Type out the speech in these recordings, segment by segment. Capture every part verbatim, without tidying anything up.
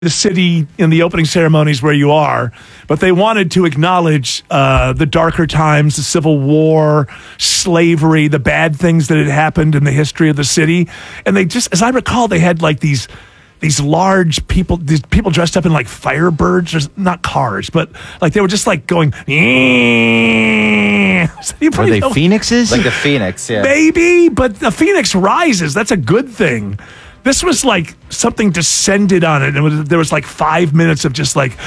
the city in the opening ceremonies where you are, but they wanted to acknowledge uh, the darker times, the Civil War, slavery, the bad things that had happened in the history of the city. And they just, as I recall, they had like these these large people, these people dressed up in like Firebirds, or not cars, but like they were just like going, so Are they know, phoenixes? Like the phoenix, yeah. maybe, but the phoenix rises. That's a good thing. This was like something descended on it. And it was, there was like five minutes of just like,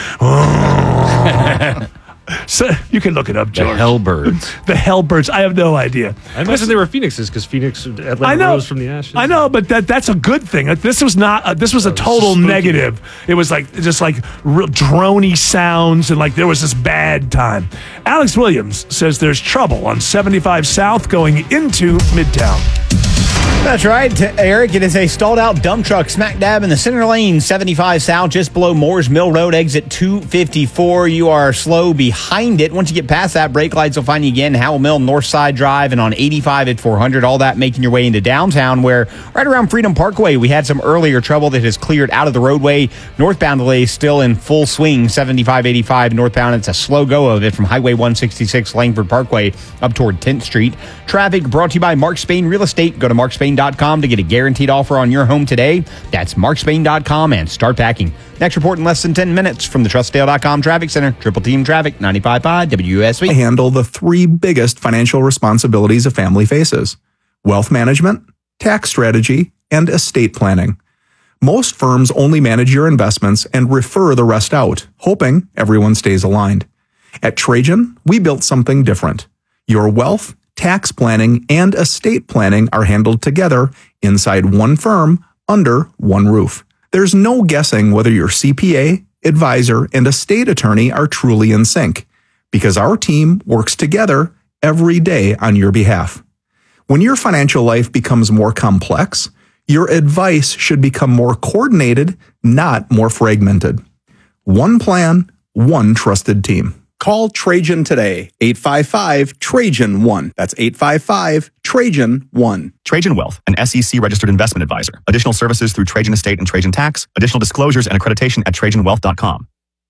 oh. So you can look it up, The George. Hellbirds. The Hellbirds. I have no idea. I imagine they were phoenixes because Phoenix, Atlanta I know, rose from the ashes. I know, but that that's a good thing. This was not. Uh, this was a total spooky. negative. It was like just like real drony sounds and like there was this bad time. Alex Williams says there's trouble on seventy-five South going into Midtown. That's right, Eric. It is a stalled-out dump truck smack dab in the center lane, seventy-five South, just below Moores Mill Road, exit two fifty-four. You are slow behind it. Once you get past that, brake lights will find you again, Howell Mill, Northside Drive, and on eighty-five at four hundred. All that making your way into downtown, where right around Freedom Parkway, we had some earlier trouble that has cleared out of the roadway. Northbound delay still in full swing, seventy-five eighty-five northbound. It's a slow go of it from Highway one sixty-six Langford Parkway up toward tenth Street. Traffic brought to you by Mark Spain Real Estate. Go to mark spain dot com to get a guaranteed offer on your home today. That's mark spain dot com and start packing. Next report in less than ten minutes from the trust dale dot com Traffic Center. Triple Team Traffic, ninety-five point five W S B. Handle the three biggest financial responsibilities a family faces: wealth management, tax strategy, and estate planning. Most firms only manage your investments and refer the rest out, hoping everyone stays aligned. At Trajan, we built something different. Your wealth, tax planning, and estate planning are handled together inside one firm under one roof. There's no guessing whether your C P A, advisor, and estate attorney are truly in sync, because our team works together every day on your behalf. When your financial life becomes more complex, your advice should become more coordinated, not more fragmented. One plan, one trusted team. Call Trajan today, eight five five, Trajan one. That's eight five five, Trajan one. Trajan Wealth, an S E C-registered investment advisor. Additional services through Trajan Estate and Trajan Tax. Additional disclosures and accreditation at trajan wealth dot com.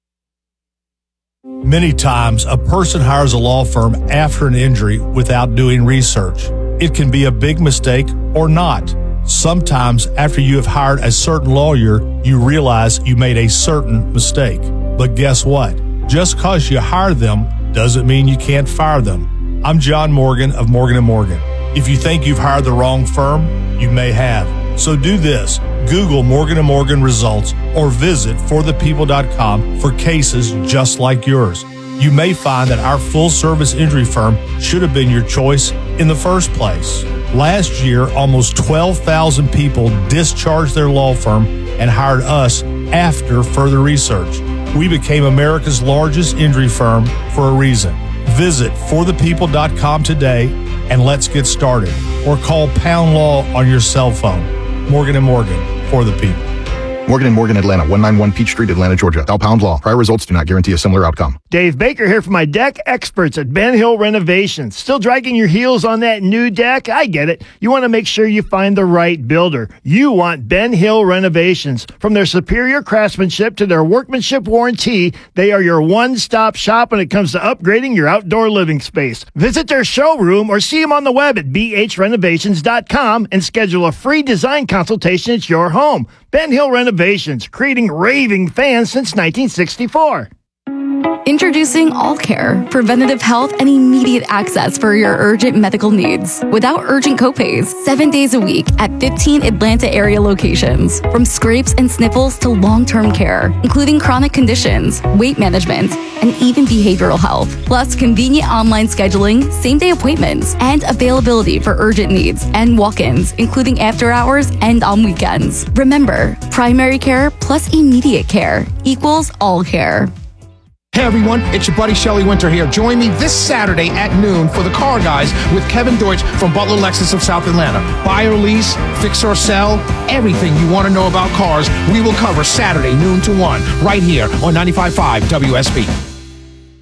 Many times, a person hires a law firm after an injury without doing research. It can be a big mistake or not. Sometimes, after you have hired a certain lawyer, you realize you made a certain mistake. But guess what? Just because you hire them doesn't mean you can't fire them. I'm John Morgan of Morgan and Morgan. If you think you've hired the wrong firm, you may have. So do this. Google Morgan and Morgan results or visit for the people dot com for cases just like yours. You may find that our full-service injury firm should have been your choice in the first place. Last year, almost twelve thousand people discharged their law firm and hired us after further research. We became America's largest injury firm for a reason. Visit for the people dot com today and let's get started. Or call Pound Law on your cell phone. Morgan and Morgan, for the people. Morgan and Morgan, Atlanta, one ninety-one Peachtree, Atlanta, Georgia. Thou Pound Law. Prior results do not guarantee a similar outcome. Dave Baker here for my deck experts at Ben Hill Renovations. Still dragging your heels on that new deck? I get it. You want to make sure you find the right builder. You want Ben Hill Renovations. From their superior craftsmanship to their workmanship warranty, they are your one-stop shop when it comes to upgrading your outdoor living space. Visit their showroom or see them on the web at b h renovations dot com and schedule a free design consultation at your home. Ben Hill Renovations, creating raving fans since nineteen sixty-four. Introducing All Care, preventative health and immediate access for your urgent medical needs without urgent copays, seven days a week at fifteen Atlanta area locations. From scrapes and sniffles to long-term care, including chronic conditions, weight management, and even behavioral health. Plus convenient online scheduling, same-day appointments, and availability for urgent needs and walk-ins, including after hours and on weekends. Remember, primary care plus immediate care equals All Care. Hey everyone, it's your buddy Shelly Winter here. Join me this Saturday at noon for the Car Guys with Kevin Deutsch from Butler Lexus of South Atlanta. Buy or lease, fix or sell, everything you want to know about cars, we will cover Saturday noon to one right here on ninety-five point five W S B.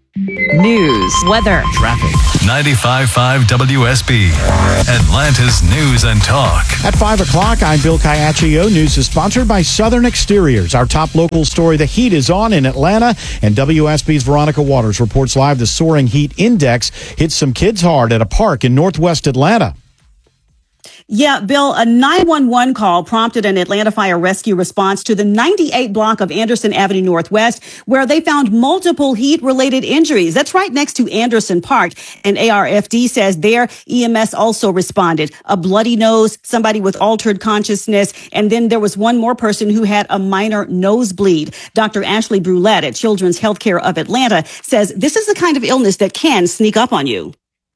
News, weather, traffic. ninety-five point five W S B, Atlanta's News and Talk. At five o'clock, I'm Bill Caiaccio. News is sponsored by Southern Exteriors. Our top local story, the heat is on in Atlanta, and W S B's Veronica Waters reports live the soaring heat index hits some kids hard at a park in northwest Atlanta. Yeah, Bill, a nine one one call prompted an Atlanta Fire Rescue response to the ninety-eight block of Anderson Avenue Northwest, where they found multiple heat-related injuries. That's right next to Anderson Park. And A R F D says their E M S also responded. A bloody nose, somebody with altered consciousness, and then there was one more person who had a minor nosebleed. Doctor Ashley Brulette at Children's Healthcare of Atlanta says this is the kind of illness that can sneak up on you.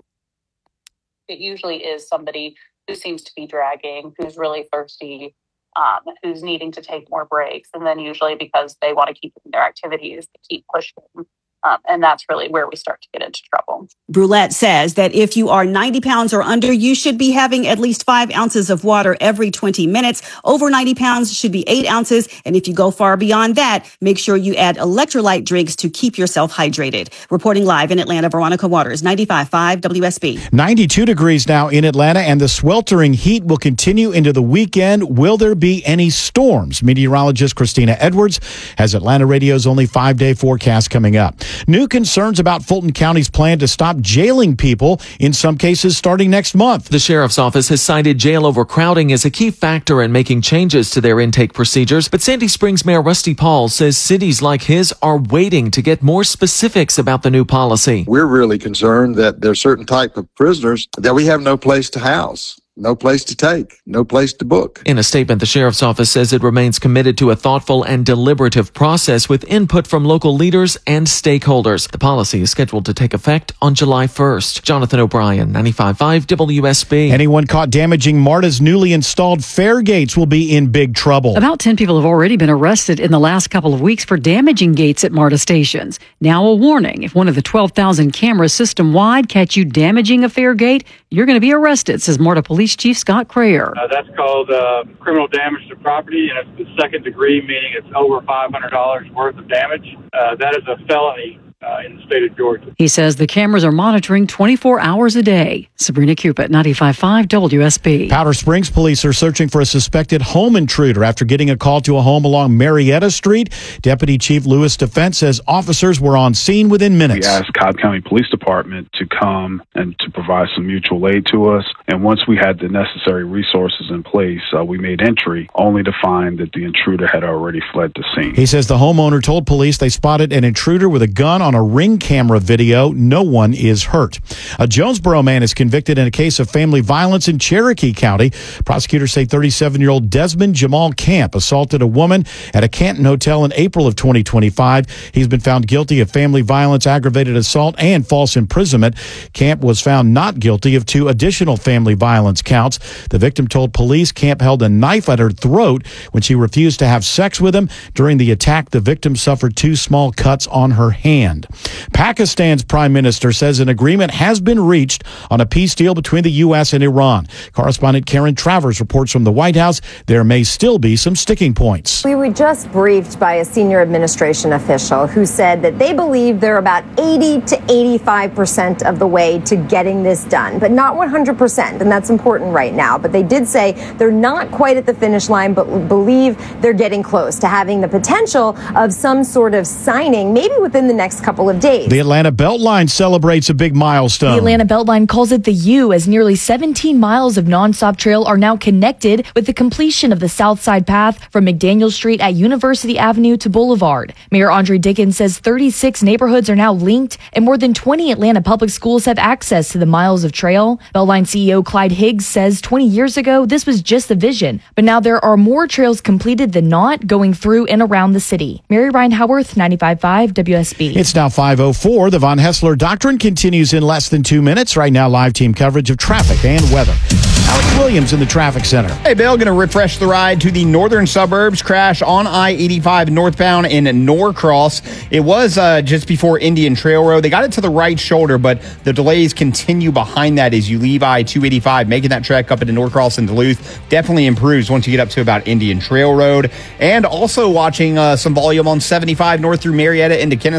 It usually is somebody who seems to be dragging, who's really thirsty, um, who's needing to take more breaks. And then usually because they want to keep their activities, they keep pushing. Um, and that's really where we start to get into trouble. Brulette says that if you are ninety pounds or under, you should be having at least five ounces of water every twenty minutes. Over ninety pounds should be eight ounces. And if you go far beyond that, make sure you add electrolyte drinks to keep yourself hydrated. Reporting live in Atlanta, Veronica Waters, ninety-five point five W S B. ninety-two degrees now in Atlanta, and the sweltering heat will continue into the weekend. Will there be any storms? Meteorologist Christina Edwards has Atlanta Radio's only five-day forecast coming up. New concerns about Fulton County's plan to stop jailing people, in some cases starting next month. The sheriff's office has cited jail overcrowding as a key factor in making changes to their intake procedures. But Sandy Springs Mayor Rusty Paul says cities like his are waiting to get more specifics about the new policy. We're really concerned that there's certain type of prisoners that we have no place to house. No place to take, no place to book. In a statement, the sheriff's office says it remains committed to a thoughtful and deliberative process with input from local leaders and stakeholders. The policy is scheduled to take effect on July first. Jonathan O'Brien, ninety-five point five W S B. Anyone caught damaging MARTA's newly installed fare gates will be in big trouble. About ten people have already been arrested in the last couple of weeks for damaging gates at MARTA stations. Now a warning, if one of the twelve thousand cameras system-wide catch you damaging a fare gate, you're going to be arrested, says MARTA Police Chief Scott Crayer. Uh, that's called uh, criminal damage to property, and it's the second degree, meaning it's over five hundred dollars worth of damage. Uh, that is a felony uh, in the state of Georgia. He says the cameras are monitoring twenty-four hours a day. Sabrina Cupid, ninety-five point five W S B. Powder Springs police are searching for a suspected home intruder after getting a call to a home along Marietta Street. Deputy Chief Lewis Defense says officers were on scene within minutes. We asked Cobb County Police Department to come and to provide some mutual aid to us. And once we had the necessary resources in place, uh, we made entry, only to find that the intruder had already fled the scene. He says the homeowner told police they spotted an intruder with a gun on a Ring camera video. No one is hurt. A Jonesboro man is convicted in a case of family violence in Cherokee County. Prosecutors say thirty-seven-year-old Desmond Jamal Camp assaulted a woman at a Canton hotel in April of twenty twenty-five. He's been found guilty of family violence, aggravated assault, and false imprisonment. Camp was found not guilty of two additional family violence counts. The victim told police Camp held a knife at her throat when she refused to have sex with him. During the attack, the victim suffered two small cuts on her hand. Pakistan's prime minister says an agreement has been reached on a peace deal between the U S and Iran. Correspondent Karen Travers reports from the White House there may still be some sticking points. We were just briefed by a senior administration official who said that they believe they're about eighty to eighty-five percent of the way to getting this done, but not one hundred percent, and that's important right now. But they did say they're not quite at the finish line, but believe they're getting close to having the potential of some sort of signing, maybe within the next couple of days. The Atlanta Beltline celebrates a big milestone. The Atlanta Beltline calls it the U, as nearly seventeen miles of nonstop trail are now connected with the completion of the South Side Path from McDaniel Street at University Avenue to Boulevard. Mayor Andre Dickens says thirty-six neighborhoods are now linked, and more than twenty Atlanta public schools have access to the miles of trail. Beltline C E O Clyde Higgs says twenty years ago, this was just the vision, but now there are more trails completed than not going through and around the city. Mary Ryan Howarth, ninety-five point five W S B. It's now five oh four. The Von Hessler Doctrine continues in less than two minutes. Right now, live team coverage of traffic and weather. Alex Williams in the traffic center. Hey, Bill, going to refresh the ride to the northern suburbs. Crash on I eighty-five northbound in Norcross. It was uh, just before Indian Trail Road. They got it to the right shoulder, but the delays continue behind that as you leave I two eighty-five, making that trek up into Norcross and Duluth. Definitely improves once you get up to about Indian Trail Road. And also watching uh, some volume on seventy-five north through Marietta into Kennesaw. Just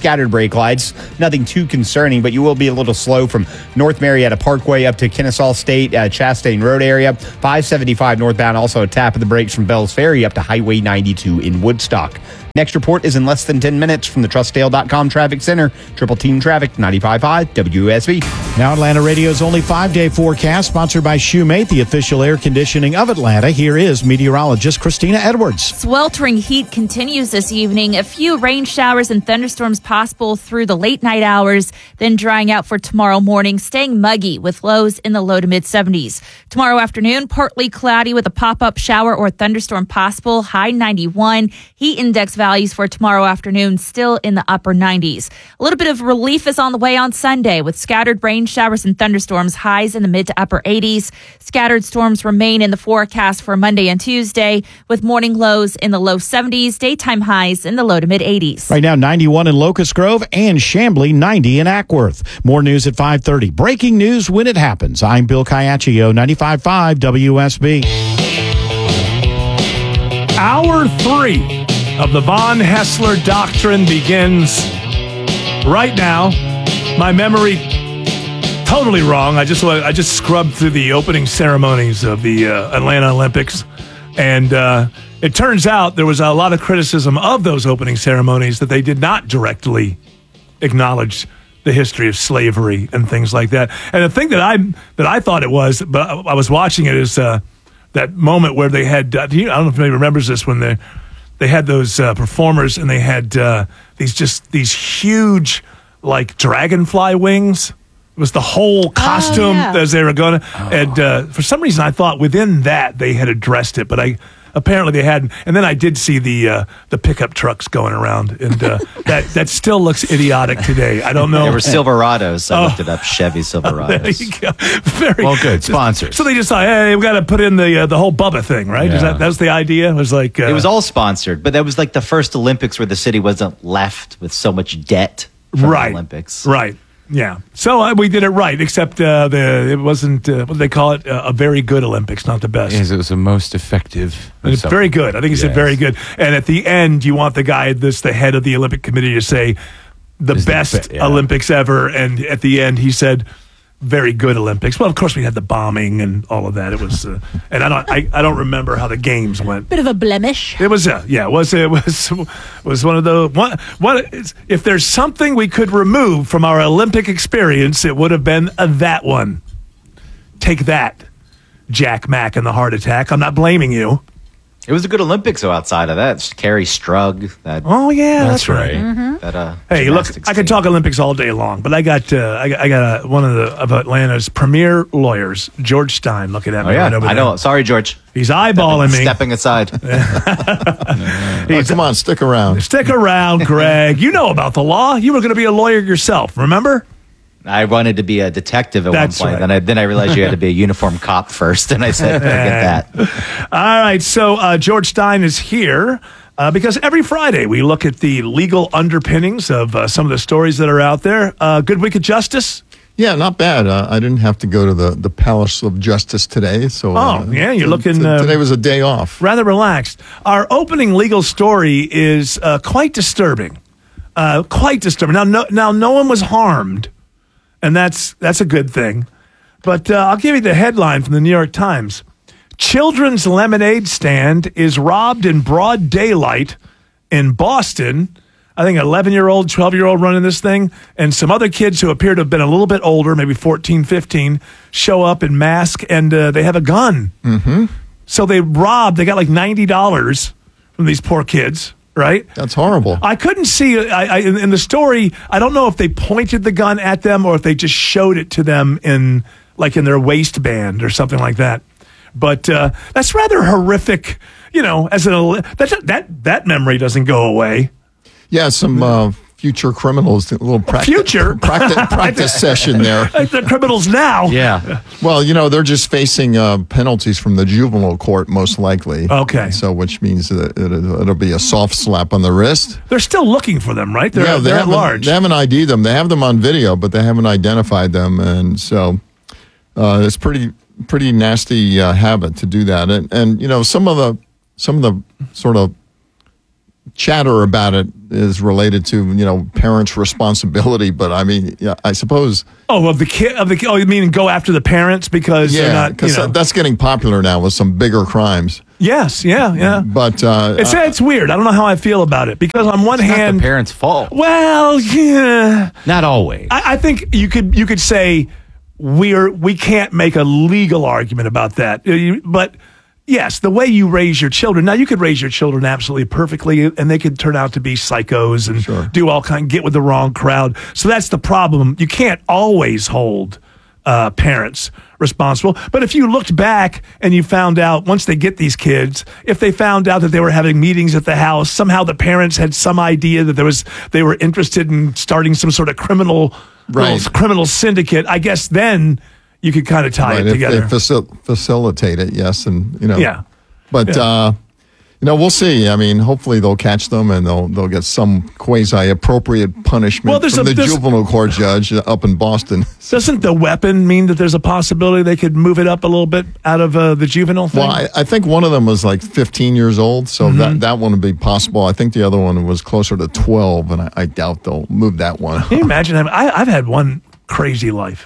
scattered brake lights. Nothing too concerning, but you will be a little slow from North Marietta Parkway up to Kennesaw State, uh, Chastain Road area. five seventy-five northbound, also a tap of the brakes from Bells Ferry up to Highway ninety-two in Woodstock. Next report is in less than ten minutes from the trust dale dot com Traffic Center. Triple Team Traffic, ninety-five point five W S B. Now Atlanta Radio's only five-day forecast, sponsored by Shoemate, the official air conditioning of Atlanta. Here is meteorologist Christina Edwards. Sweltering heat continues this evening. A few rain showers and thunderstorms possible through the late night hours, then drying out for tomorrow morning, staying muggy with lows in the low to mid seventies. Tomorrow afternoon, partly cloudy with a pop-up shower or thunderstorm possible, high ninety-one. Heat index values for tomorrow afternoon still in the upper nineties. A little bit of relief is on the way on Sunday with scattered rain showers and thunderstorms, highs in the mid to upper eighties. Scattered storms remain in the forecast for Monday and Tuesday with morning lows in the low seventies, daytime highs in the low to mid eighties. Right now, ninety-one in Locust Grove and Chamblee, ninety in Ackworth. More news at five thirty. Breaking news when it happens. I'm Bill Caiaccio, ninety-five point five W S B. Hour three of the Von Hessler Doctrine begins right now. My memory totally wrong. I just I just scrubbed through the opening ceremonies of the uh, Atlanta Olympics, and uh, it turns out there was a lot of criticism of those opening ceremonies that they did not directly acknowledge the history of slavery and things like that. And the thing that I that I thought it was, but I was watching it, is uh, that moment where they had. Uh, do you, I don't know if anybody remembers this, when they they had those uh, performers and they had uh, these just these huge like dragonfly wings. It was the whole costume oh, yeah. as they were going to. Oh. And uh, for some reason, I thought within that they had addressed it, but I apparently they hadn't. And then I did see the uh, the pickup trucks going around, and uh, that that still looks idiotic today. I don't know. They were Silverados. I Oh. looked it up. Chevy Silverados. There you go. Very well, good sponsors. So they just thought, hey, we got to put in the uh, the whole Bubba thing, right? Yeah. Is that that was the idea? It was like uh, it was all sponsored, but that was like the first Olympics where the city wasn't left with so much debt from right the Olympics. Right. Yeah. So uh, we did it right, except uh, the it wasn't, uh, what do they call it? Uh, a very good Olympics, not the best. Yes, it was the most effective. And it's very good. I think he said Yes. very good. And at the end, you want the guy that's the head of the Olympic Committee to say the Is the best be- yeah. Olympics ever. And at the end, he said very good Olympics. Well, of course, we had the bombing and all of that. It was, uh, and I don't, I, I don't remember how the games went. Bit of a blemish. It was, uh, yeah, it was, it was, was one of the one. What is, if there's something we could remove from our Olympic experience, it would have been uh, that one. Take that, Jack Mack and the heart attack. I'm not blaming you. It was a good Olympics, though, outside of that. Carrie Strug. That, Oh yeah, that's, right. Mm-hmm. That, uh, Hey, look, gymnastics I could team. talk Olympics all day long, but I got uh, I got, I got uh one of the of Atlanta's premier lawyers, George Stein, looking at Oh, me yeah. right over I there. know. Sorry, George. He's eyeballing me. Stepping aside. He's- come on, stick around. Stick around, Greg. You know about the law. You were going to be a lawyer yourself, remember? I wanted to be a detective at That's one point. right. Then I then I realized you had to be a uniform cop first, and I said, forget that. All right, so uh, George Stein is here uh, because every Friday we look at the legal underpinnings of uh, some of the stories that are out there. Uh, good week of justice? Yeah, not bad. Uh, I didn't have to go to the, the Palace of Justice today. So, uh, Oh, yeah, you're t- looking, t- uh, today was a day off. Rather relaxed. Our opening legal story is uh, quite disturbing. Uh, quite disturbing. Now, no, now, no one was harmed, and that's that's a good thing. But uh, I'll give you the headline from the New York Times. Children's lemonade stand is robbed in broad daylight in Boston. I think an eleven-year-old, twelve-year-old running this thing, and some other kids who appear to have been a little bit older, maybe fourteen, fifteen, show up in mask, and uh, they have a gun. Mm-hmm. So they robbed, they got like ninety dollars from these poor kids, right? That's horrible. I couldn't see, I, I, in, in the story, I don't know if they pointed the gun at them or if they just showed it to them in, like in their waistband or something like that. But uh, that's rather horrific, you know, as an, that, that, that memory doesn't go away. Yeah, some uh, future criminals, a little practice, Future? practice, practice session there. Like they're criminals now. Yeah. Well, you know, they're just facing uh, penalties from the juvenile court, most likely. Okay. So, which means that it'll, it'll be a soft slap on the wrist. They're still looking for them, right? They're, yeah, they they're at haven't, large. They haven't I D'd them. They have them on video, but they haven't identified them. And so uh, it's pretty pretty nasty uh, habit to do that. And, and, you know, some of the some of the sort of chatter about it is related to, you know, parents' responsibility. But I mean, yeah, I suppose. Oh, of the kid, of the oh, you mean go after the parents because they're Yeah, not, you because know. that's getting popular now with some bigger crimes. Yes, yeah, yeah. But uh, It's it's weird. I don't know how I feel about it because on one It's not hand, the parents' fault. well, yeah, Not always. I, I think you could you could say we're we can't make a legal argument about that, Uh, you- but yes, the way you raise your children. Now you could raise your children absolutely perfectly, and they could turn out to be psychos and do all kind, get with the wrong crowd. So that's the problem. You can't always hold uh, parents responsible. But if you looked back and you found out once they get these kids, if they found out that they were having meetings at the house, somehow the parents had some idea that there was they were interested in starting some sort of criminal Right. little criminal syndicate, I guess then you could kind of tie Right, it if together. they facil- facilitate it, yes, and you know, Yeah. But Yeah. uh, you know, we'll see. I mean, hopefully they'll catch them and they'll they'll get some quasi appropriate punishment Well, there's from a- the there's- juvenile court judge up in Boston. Doesn't the weapon mean that there's a possibility they could move it up a little bit out of uh, the juvenile thing? Well, I, I think one of them was like fifteen years old, so Mm-hmm. that, that one would be possible. I think the other one was closer to twelve, and I, I doubt they'll move that one. Can you imagine? having- I, I've had one crazy life.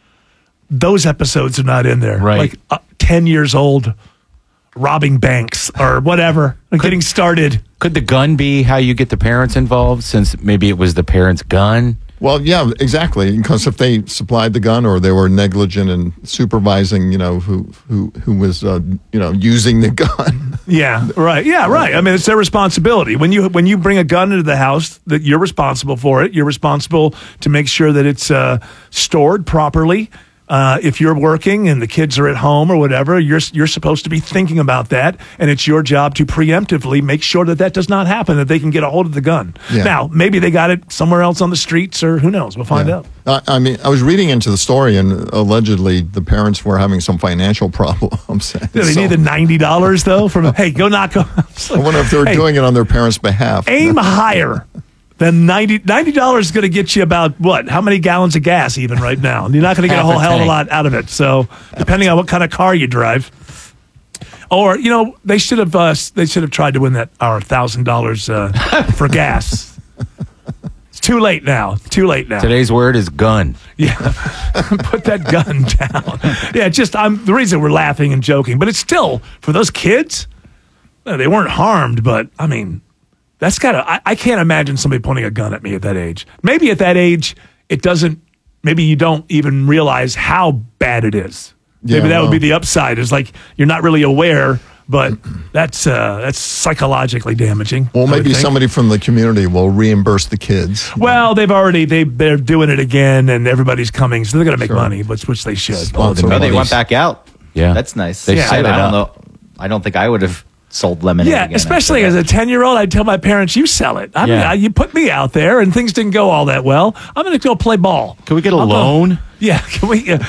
Those episodes are not in there. Right. Like uh, ten years old, robbing banks or whatever, getting started. Could the gun be how you get the parents involved, since maybe it was the parents' gun? Well, yeah, exactly. Because if they supplied the gun or they were negligent in supervising, you know, who who who was, uh, you know, using the gun. Yeah, right. Yeah, right. I mean, it's their responsibility. When you when you bring a gun into the house, that you're responsible for it. You're responsible to make sure that it's uh, stored properly. Uh, if you're working and the kids are at home or whatever, you're you're supposed to be thinking about that, and it's your job to preemptively make sure that that does not happen. That they can get a hold of the gun. Yeah. Now, maybe they got it somewhere else on the streets, or who knows? We'll find Yeah. out. I, I mean, I was reading into the story, and allegedly the parents were having some financial problems. Do they So, need the ninety dollars though? From hey, go knock. I wonder if they're Hey, doing it on their parents' behalf. aim higher than ninety dollars is going to get you about what? How many gallons of gas even right now? You're not going to get a Half whole a hell of a tank. lot out of it. So depending on what kind of car you drive. Or, you know, they should have uh, they should have tried to win that our one thousand dollars uh, for gas. It's too late now. Too late now. Today's word is gun. Yeah, put that gun down. Yeah, just I'm the reason we're laughing and joking, but it's still for those kids. uh, They weren't harmed, but I mean, that's gotta. I, I can't imagine somebody pointing a gun at me at that age. Maybe at that age, it doesn't. Maybe you don't even realize how bad it is. Yeah, maybe that well. would be the upside. Is like you're not really aware, but that's uh, that's psychologically damaging. Well, I would maybe think. somebody from the community will reimburse the kids. Well, they've already they they're doing it again, and everybody's coming, so they're going to make Sure. money, which which they should. Sponsor Oh, they money. went back out. Yeah. That's nice. They I, I set it don't up. know. I don't think I would have sold lemonade. Yeah, again especially after as that. a ten-year-old, I'd tell my parents, "You sell it. I mean, Yeah. I, you put me out there, and things didn't go all that well. I'm going to go play ball. Can we get a I'll go- loan? Yeah, can we? Uh,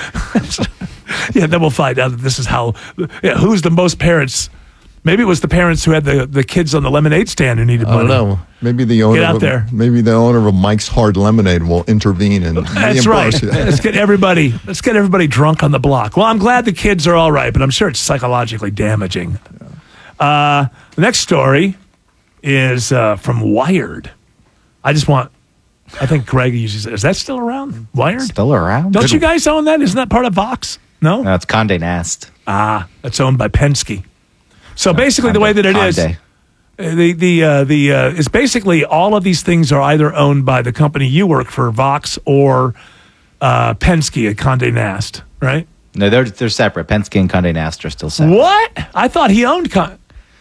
yeah, then we'll find out that this is how. Yeah, who's the most parents? Maybe it was the parents who had the, the kids on the lemonade stand who needed I don't money. know. Maybe the owner. Get out of, there. Maybe the owner of Mike's Hard Lemonade will intervene and That's right. reimburse you. Let's get everybody. Let's get everybody drunk on the block. Well, I'm glad the kids are all right, but I'm sure it's psychologically damaging. Uh, the next story is uh, from Wired. I just want. I think Greg uses. Is that still around? Wired? Still around? Don't you guys own that? Isn't that part of Vox? No. No, it's Condé Nast. Ah, that's owned by Penske. So basically, the way that it is, Condé. uh, the the uh, the uh, is basically all of these things are either owned by the company you work for, Vox, or uh, Penske at Condé Nast, right? No, they're they're separate. Penske and Condé Nast are still separate. What? I thought he owned. Con-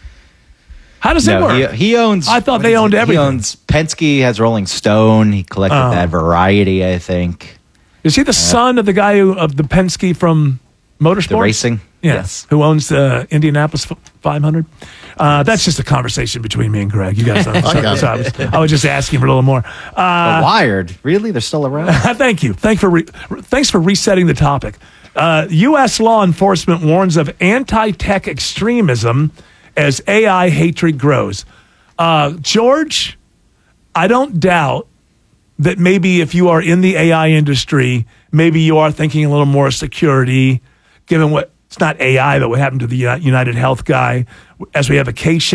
How does it No, work? he, he owns. I thought what they is owned it? everything. He owns Penske, has Rolling Stone. He collected Oh. that Variety, I think. Is he the son of the guy who of the Penske from Motorsports? The racing? Yeah, Yes. who owns the Indianapolis five hundred? Uh, that's just a conversation between me and Greg. You guys know. I So, got so I, was, I was just asking for a little more. Uh, But Wired, really? They're still around? Thank you. Thanks for re- thanks for resetting the topic. Uh, U S law enforcement warns of anti-tech extremism as A I hatred grows. Uh, George, I don't doubt that maybe if you are in the A I industry, maybe you are thinking a little more security, given what it's not A I, but what happened to the Uni- United Health guy, as we have a K-shaped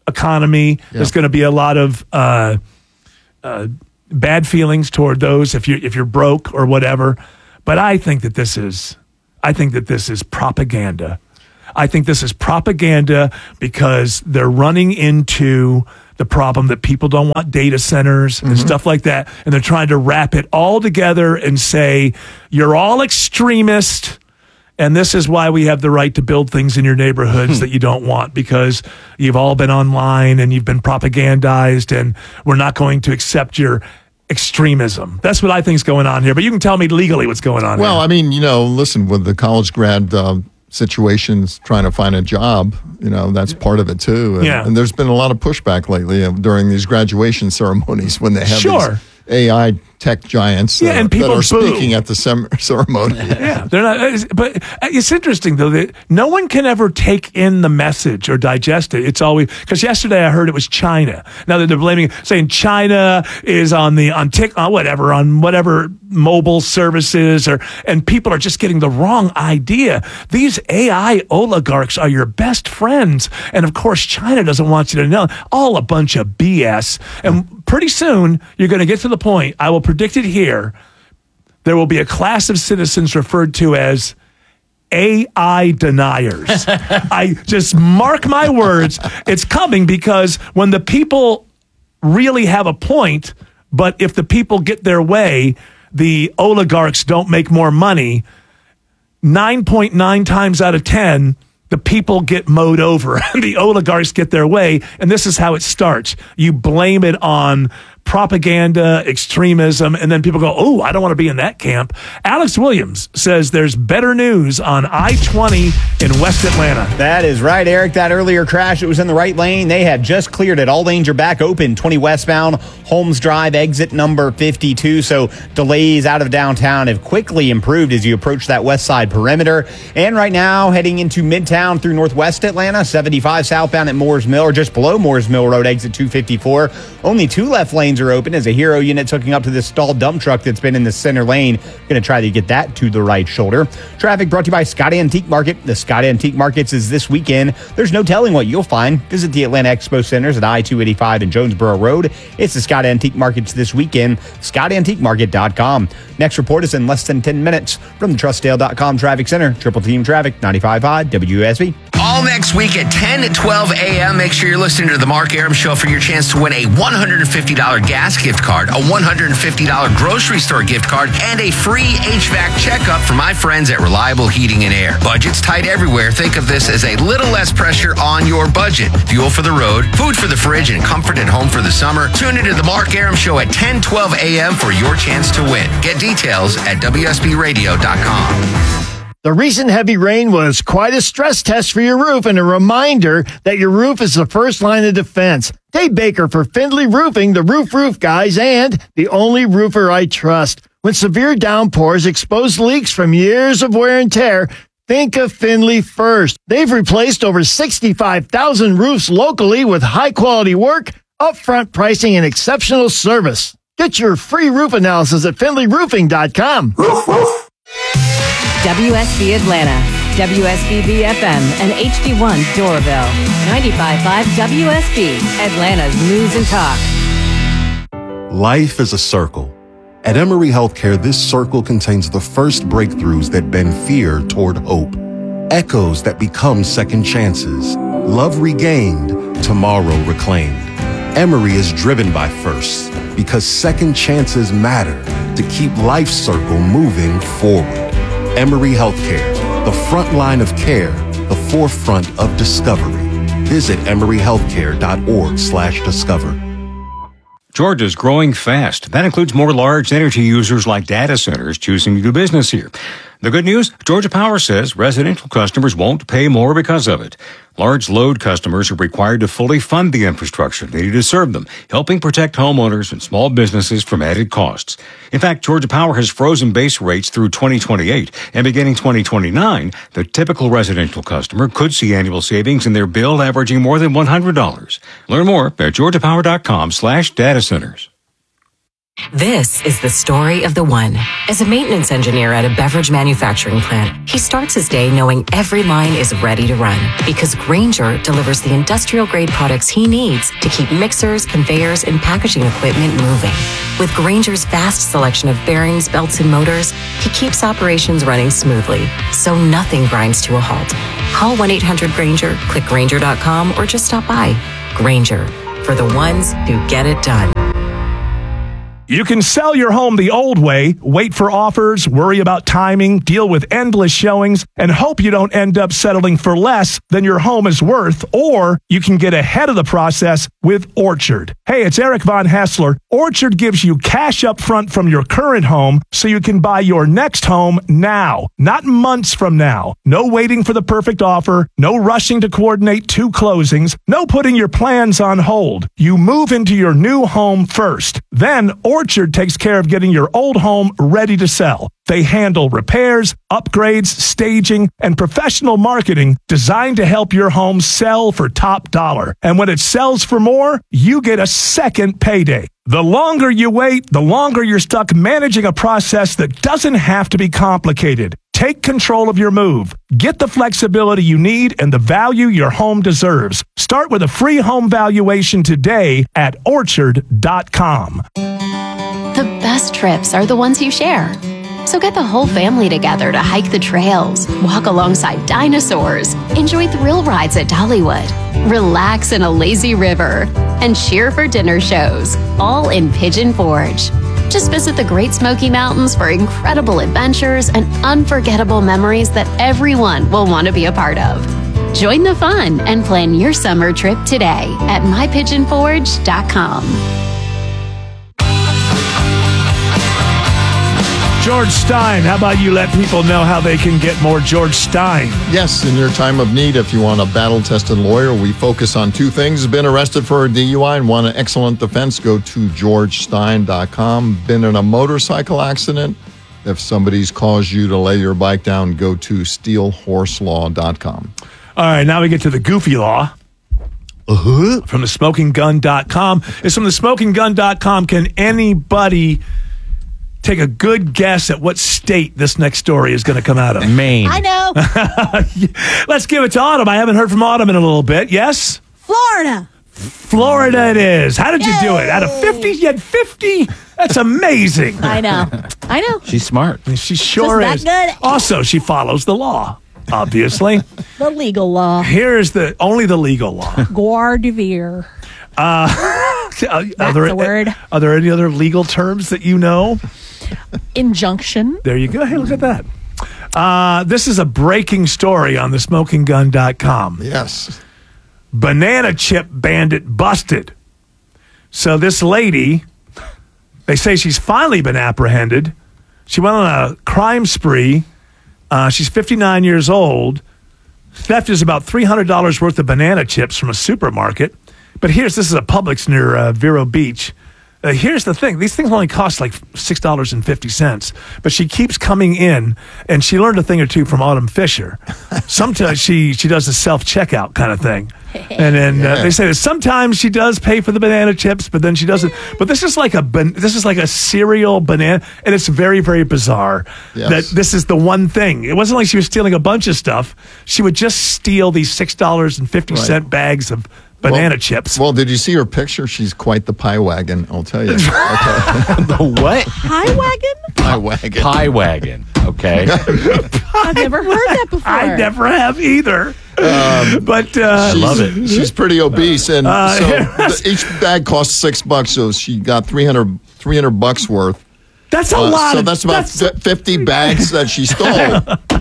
economy. Yeah. There's going to be a lot of uh, uh, bad feelings toward those if you if you're broke or whatever. But I think that this is, I think that this is propaganda. I think this is propaganda because they're running into the problem that people don't want data centers and mm-hmm. stuff like that, and they're trying to wrap it all together and say you're all extremist. And this is why we have the right to build things in your neighborhoods that you don't want, because you've all been online and you've been propagandized, and we're not going to accept your extremism. That's what I think is going on here. But you can tell me legally what's going on well, here. I mean, you know, listen, with the college grad uh, situations, trying to find a job, you know, that's part of it too. And, yeah. and there's been a lot of pushback lately uh, during these graduation ceremonies when they have sure. these A I tech giants yeah, uh, and people that are boo. speaking at the sem- ceremony. Yeah, they're not. But it's interesting though that no one can ever take in the message or digest it. It's always because yesterday I heard it was China. Now that they're blaming, saying China is on the on tick on whatever on whatever mobile services, or and people are just getting the wrong idea. These A I oligarchs are your best friends, and of course China doesn't want you to know. All a bunch of B S. And pretty soon you're going to get to the point. I will predict it here. There will be a class of citizens referred to as A I deniers. I just mark my words. It's coming, because when the people really have a point, but if the people get their way, the oligarchs don't make more money, nine point nine times out of ten, the people get mowed over and the oligarchs get their way. And this is how it starts. You blame it on propaganda, extremism, and then people go, oh, I don't want to be in that camp. Alex Williams says there's better news on I twenty in West Atlanta. That is right, Eric. That earlier crash, it was in the right lane. They had just cleared it. All lanes are back open. twenty westbound, Holmes Drive, exit number fifty-two. So delays out of downtown have quickly improved as you approach that west side perimeter. And right now, heading into Midtown through Northwest Atlanta, seventy-five southbound at Moores Mill, or just below Moores Mill Road, exit two fifty-four. Only two left lanes are open as a Hero unit's hooking up to this stalled dump truck that's been in the center lane. Going to try to get that to the right shoulder. Traffic brought to you by Scott Antique Market. The Scott Antique Markets is this weekend. There's no telling what you'll find. Visit the Atlanta Expo Centers at I two eighty-five and Jonesboro Road. It's the Scott Antique Markets this weekend. scott antique market dot com. Next report is in less than ten minutes from the trustdale dot com Traffic Center. Triple Team Traffic, ninety-five point five W S B. All next week at ten to twelve a.m., make sure you're listening to The Mark Arum Show for your chance to win a one hundred fifty dollars gas gift card, a one hundred fifty dollars grocery store gift card, and a free H V A C checkup from my friends at Reliable Heating and Air. Budget's tight everywhere. Think of this as a little less pressure on your budget. Fuel for the road, food for the fridge, and comfort at home for the summer. Tune into The Mark Arum Show at ten twelve a.m. for your chance to win. Get details at W S B radio dot com. The recent heavy rain was quite a stress test for your roof and a reminder that your roof is the first line of defense. Dave Baker for Findlay Roofing, the Roof Roof Guys, and the only roofer I trust. When severe downpours expose leaks from years of wear and tear, think of Findlay first. They've replaced over sixty-five thousand roofs locally with high-quality work, upfront pricing, and exceptional service. Get your free roof analysis at findlay roofing dot com. Roof, roof. W S B Atlanta, W S B B F M, and H D one Doraville. ninety-five point five W S B, Atlanta's News and Talk. Life is a circle. At Emory Healthcare, this circle contains the first breakthroughs that bend fear toward hope. Echoes that become second chances. Love regained, tomorrow reclaimed. Emory is driven by firsts because second chances matter to keep life's circle moving forward. Emory Healthcare, the front line of care, the forefront of discovery. Visit emory healthcare dot org slash discover. Georgia's growing fast. That includes more large energy users like data centers choosing to do business here. The good news, Georgia Power says residential customers won't pay more because of it. Large load customers are required to fully fund the infrastructure needed to serve them, helping protect homeowners and small businesses from added costs. In fact, Georgia Power has frozen base rates through twenty twenty-eight, and beginning twenty twenty-nine, the typical residential customer could see annual savings in their bill averaging more than one hundred dollars. Learn more at georgia power dot com slash data centers. This is the story of the one. As a maintenance engineer at a beverage manufacturing plant, he starts his day knowing every line is ready to run because Grainger delivers the industrial-grade products he needs to keep mixers, conveyors, and packaging equipment moving. With Grainger's vast selection of bearings, belts, and motors, he keeps operations running smoothly, so nothing grinds to a halt. Call one eight hundred Grainger, click Grainger dot com, or just stop by. Grainger, for the ones who get it done. You can sell your home the old way, wait for offers, worry about timing, deal with endless showings, and hope you don't end up settling for less than your home is worth, or you can get ahead of the process with Orchard. Hey, it's Eric Von Hassler. Orchard gives you cash up front from your current home so you can buy your next home now, not months from now. No waiting for the perfect offer, no rushing to coordinate two closings, no putting your plans on hold. You move into your new home first. Then Orchard takes care of getting your old home ready to sell. They handle repairs, upgrades, staging, and professional marketing designed to help your home sell for top dollar. And when it sells for more, you get a second payday. The longer you wait, the longer you're stuck managing a process that doesn't have to be complicated. Take control of your move. Get the flexibility you need and the value your home deserves. Start with a free home valuation today at orchard dot com. The best trips are the ones you share. So get the whole family together to hike the trails, walk alongside dinosaurs, enjoy thrill rides at Dollywood, relax in a lazy river, and cheer for dinner shows, all in Pigeon Forge. Just visit the Great Smoky Mountains for incredible adventures and unforgettable memories that everyone will want to be a part of. Join the fun and plan your summer trip today at my pigeon forge dot com. George Stein, how about you let people know how they can get more George Stein? Yes, in your time of need, if you want a battle-tested lawyer, we focus on two things. Been arrested for a D U I and want an excellent defense, go to george stein dot com. Been in a motorcycle accident, if somebody's caused you to lay your bike down, go to steel horse law dot com. All right, now we get to the goofy law. Uh-huh. From the smoking gun dot com. It's from the smoking gun dot com. Can anybody take a good guess at what state this next story is going to come out of? Maine. I know. Let's give it to Autumn. I haven't heard from Autumn in a little bit. Yes? Florida. Florida it is. How did you do it? Out of fifty, you had fifty? That's amazing. I know. I know. She's smart. She sure Just is. that good. Also, she follows the law, obviously. The legal law. Here's the only the legal law. Guar de Vere. Uh, are, That's there, the word. Are there any other legal terms that you know? Injunction. There you go. Hey, look at that. Uh, this is a breaking story on the smoking gun dot com. Yes. Banana chip bandit busted. So this lady, they say she's finally been apprehended. She went on a crime spree. Uh, she's fifty-nine years old. Theft is about three hundred dollars worth of banana chips from a supermarket. But here's, this is a Publix near uh, Vero Beach. Uh, here's the thing. These things only cost like six dollars and fifty cents. But she keeps coming in, and she learned a thing or two from Autumn Fisher. Sometimes she, she does a self-checkout kind of thing. And then uh, they say that sometimes she does pay for the banana chips, but then she doesn't. But this is like a ban- this is like a cereal banana, and it's very, very bizarre Yes. that this is the one thing. It wasn't like she was stealing a bunch of stuff. She would just steal these six dollars and fifty cent bags of banana well, chips. Well, did you see her picture? She's quite the pie wagon, I'll tell you. Okay. The what? Pie wagon? Pie wagon. Pie wagon. Okay. I've never heard that before. I never have either. Um, but uh, she's, love it. She's pretty obese, and Uh, so yes. the, each bag costs six bucks. So she got three hundred, three hundred bucks worth. That's a Uh, lot. So of, that's about that's- fifty bags that she stole.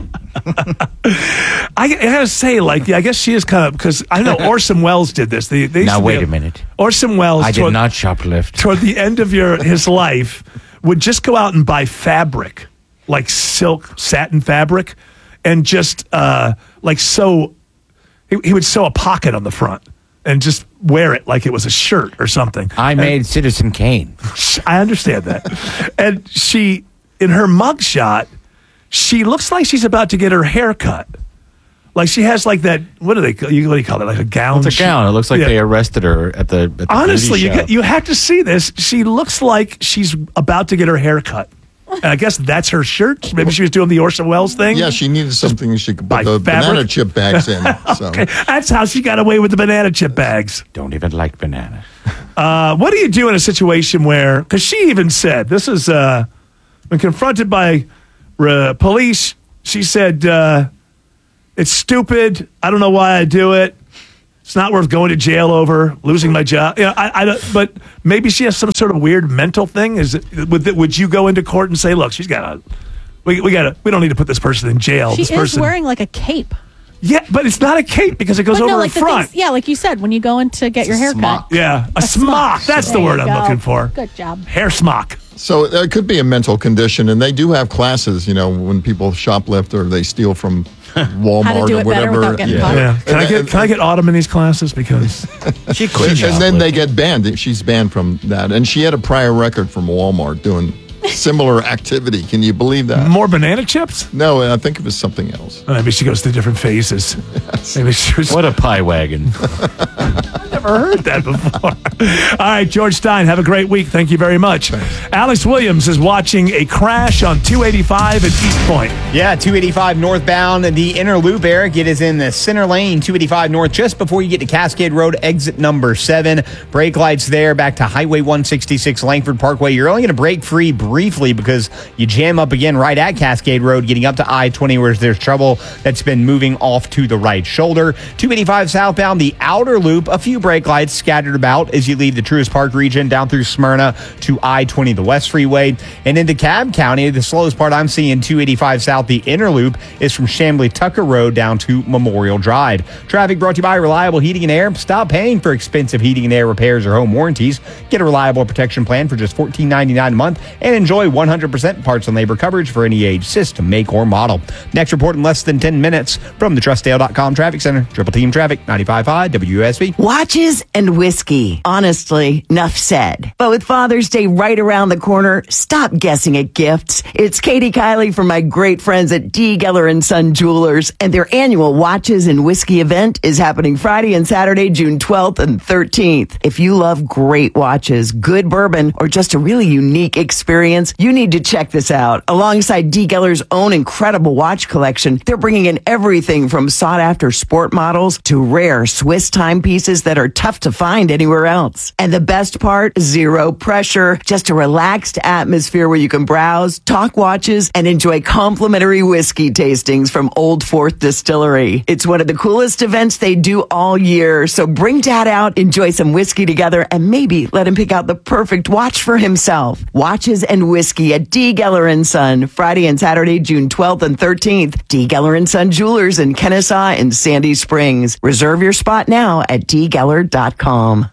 I, I gotta say, like, yeah, I guess she is kind of, because I know Orson Welles did this. They, they used Now, to be wait a minute. Orson Welles, I did toward, not shoplift. toward the end of your his life, would just go out and buy fabric, like silk, satin fabric, and just uh, like sew. He, he would sew a pocket on the front and just wear it like it was a shirt or something. I And- made Citizen Kane. I understand that. And she, in her mugshot, she looks like she's about to get her hair cut. Like she has like that. What do they? What do you call it? Like a gown. It's a gown. It looks like Yeah. they arrested her at the. At the Honestly, beauty you show. get, you have to see this. She looks like she's about to get her hair cut. And I guess that's her shirt. Maybe she was doing the Orson Welles thing. Yeah, she needed something she could By put the fabric? banana chip bags in. So. Okay, that's how she got away with the banana chip bags. Don't even like banana. Uh, what do you do in a situation where? Because she even said this is uh, when confronted by uh, police. She said, uh, "It's stupid. I don't know why I do it. It's not worth going to jail over, losing my job." You know, I, I don't, but maybe she has some sort of weird mental thing. Is it? Would, would you go into court and say, "Look, she's got a, we, we got to, we don't need to put this person in jail." She this is person, wearing like a cape. yeah, but it's not a cape because it goes But over no, her like the front. things, yeah, like you said, when you go in to get your hair cut. Yeah, a, smock. That's the There word you I'm go. looking for. Good job. Hair smock. So it could be a mental condition, and they do have classes. You know, when people shoplift or they steal from Walmart How to do or it better whatever. without getting caught. Yeah. Can I get Can I get Autumn in these classes because she could, and then they get banned. She's banned from that, and she had a prior record from Walmart doing similar activity. Can you believe that? More banana chips? No, I think it was something else. Maybe she goes through different phases. Maybe she was. What a pie wagon. Never heard that before. All right, George Stein, have a great week. Thank you very much. Thanks. Alex Williams is watching a crash on two eighty-five at East Point. Yeah, two eighty-five northbound, the inner loop, Eric. It is in the center lane, two eighty-five north, just before you get to Cascade Road, exit number seven. Brake lights there, back to Highway one sixty-six, Langford Parkway. You're only going to break free briefly because you jam up again right at Cascade Road, getting up to I twenty where there's trouble that's been moving off to the right shoulder. two eighty-five southbound, the outer loop, a few brake lights scattered about as you leave the Truist Park region down through Smyrna to I twenty, the West Freeway. And into Cobb County, the slowest part I'm seeing, two eighty-five south, the inner loop, is from Chamblee Tucker Road down to Memorial Drive. Traffic brought to you by Reliable Heating and Air. Stop paying for expensive heating and air repairs or home warranties. Get a reliable protection plan for just fourteen ninety-nine a month and enjoy one hundred percent parts and labor coverage for any age, system, make, or model. Next report in less than ten minutes from the Trustdale dot com Traffic Center. Triple Team Traffic, ninety-five point five W S B. Watches and whiskey. Honestly, enough said. But with Father's Day right around the corner, stop guessing at gifts. It's Katie Kiley from my great friends at D. Geller and Son Jewelers, and their annual Watches and Whiskey event is happening Friday and Saturday, June twelfth and thirteenth. If you love great watches, good bourbon, or just a really unique experience, you need to check this out. Alongside D. Geller's own incredible watch collection, they're bringing in everything from sought-after sport models to rare Swiss timepieces that are tough to find anywhere else. And the best part, zero pressure, just a relaxed atmosphere where you can browse, talk watches, and enjoy complimentary whiskey tastings from Old Fourth Distillery. It's one of the coolest events they do all year, so bring Dad out, enjoy some whiskey together, and maybe let him pick out the perfect watch for himself. Watches and Whiskey at D. Geller and Son, Friday and Saturday, June twelfth and thirteenth. D. Geller and Son Jewelers in Kennesaw and Sandy Springs. Reserve your spot now at d geller dot com.